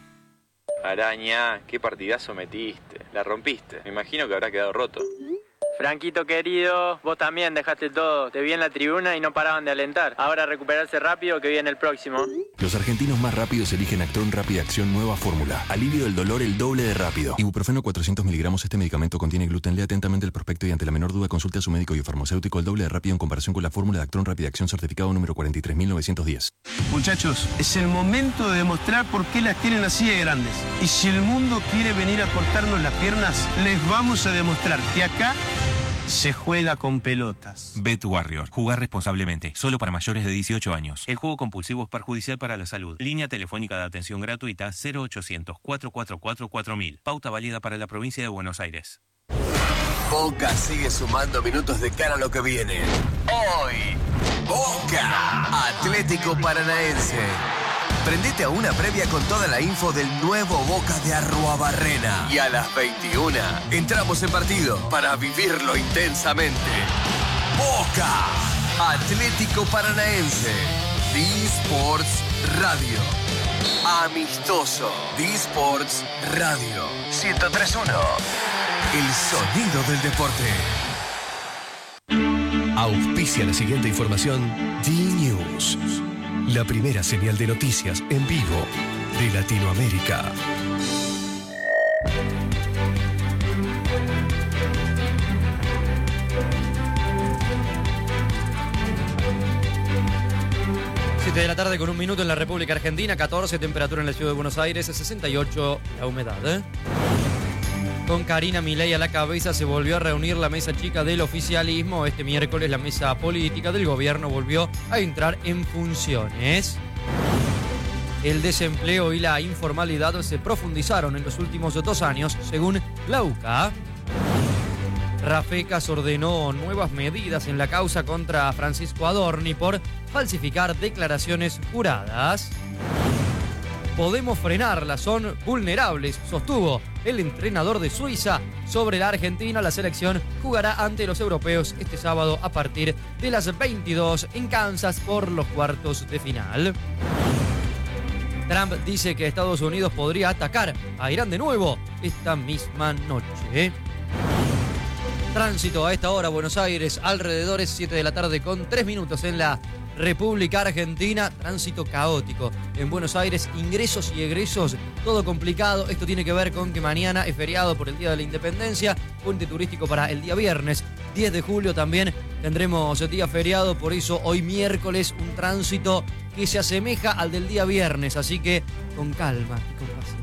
Araña, qué partidazo metiste. La rompiste. Me imagino que habrá quedado roto. Franquito querido, vos también dejaste todo. Te vi en la tribuna y no paraban de alentar. Ahora recuperarse rápido que viene el próximo. Los argentinos más rápidos eligen Actron Rápida Acción Nueva Fórmula. Alivio del dolor el doble de rápido. Ibuprofeno 400 miligramos. Este medicamento contiene gluten. Lea atentamente el prospecto y ante la menor duda consulte a su médico y farmacéutico. El doble de rápido en comparación con la fórmula de Actron Rápida Acción certificado número 43.910. Muchachos, es el momento de demostrar por qué las tienen así de grandes. Y si el mundo quiere venir a cortarnos las piernas, les vamos a demostrar que acá se juega con pelotas. Bet Warrior. Jugar responsablemente. Solo para mayores de 18 años. El juego compulsivo es perjudicial para la salud. Línea telefónica de atención gratuita 0800-444-4000. Pauta válida para la provincia de Buenos Aires. Boca sigue sumando minutos de cara a lo que viene. Hoy, Boca Atlético Paranaense. Prendete a una previa con toda la info del nuevo Boca de Arruabarrena. Y a las 21 entramos en partido para vivirlo intensamente. Boca Atlético Paranaense. D-Sports Radio. Amistoso. D-Sports Radio. 103.1. El sonido del deporte. Auspicia la siguiente información D-News. La primera señal de noticias en vivo de Latinoamérica. De la tarde con 1 minuto en la República Argentina, 14 temperatura en la ciudad de Buenos Aires, 68 la humedad. Con Karina Milei a la cabeza se volvió a reunir la mesa chica del oficialismo. Este miércoles la mesa política del gobierno volvió a entrar en funciones. El desempleo y la informalidad se profundizaron en los últimos 2 años, según la UCA. Rafecas ordenó nuevas medidas en la causa contra Francisco Adorni por falsificar declaraciones juradas. Podemos frenarlas, son vulnerables, sostuvo el entrenador de Suiza sobre la Argentina. La selección jugará ante los europeos este sábado a partir de las 22 en Kansas por los cuartos de final. Trump dice que Estados Unidos podría atacar a Irán de nuevo esta misma noche. Tránsito a esta hora, Buenos Aires, alrededores 7 de la tarde con 3 minutos en la República Argentina. Tránsito caótico en Buenos Aires, ingresos y egresos, todo complicado. Esto tiene que ver con que mañana es feriado por el Día de la Independencia, puente turístico para el día viernes. 10 de julio también tendremos el día feriado, por eso hoy miércoles un tránsito que se asemeja al del día viernes, así que con calma y con paciencia.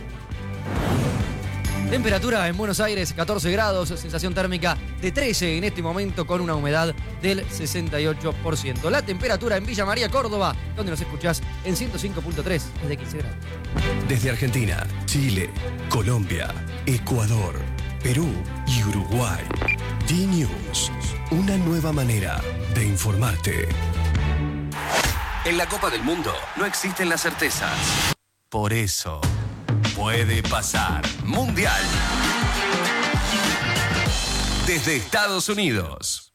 Temperatura en Buenos Aires 14 grados, sensación térmica de 13 en este momento con una humedad del 68%. La temperatura en Villa María, Córdoba, donde nos escuchás en 105.3 es de 15 grados. Desde Argentina, Chile, Colombia, Ecuador, Perú y Uruguay. D-News, una nueva manera de informarte. En la Copa del Mundo no existen las certezas. Por eso puede pasar. Mundial. Desde Estados Unidos.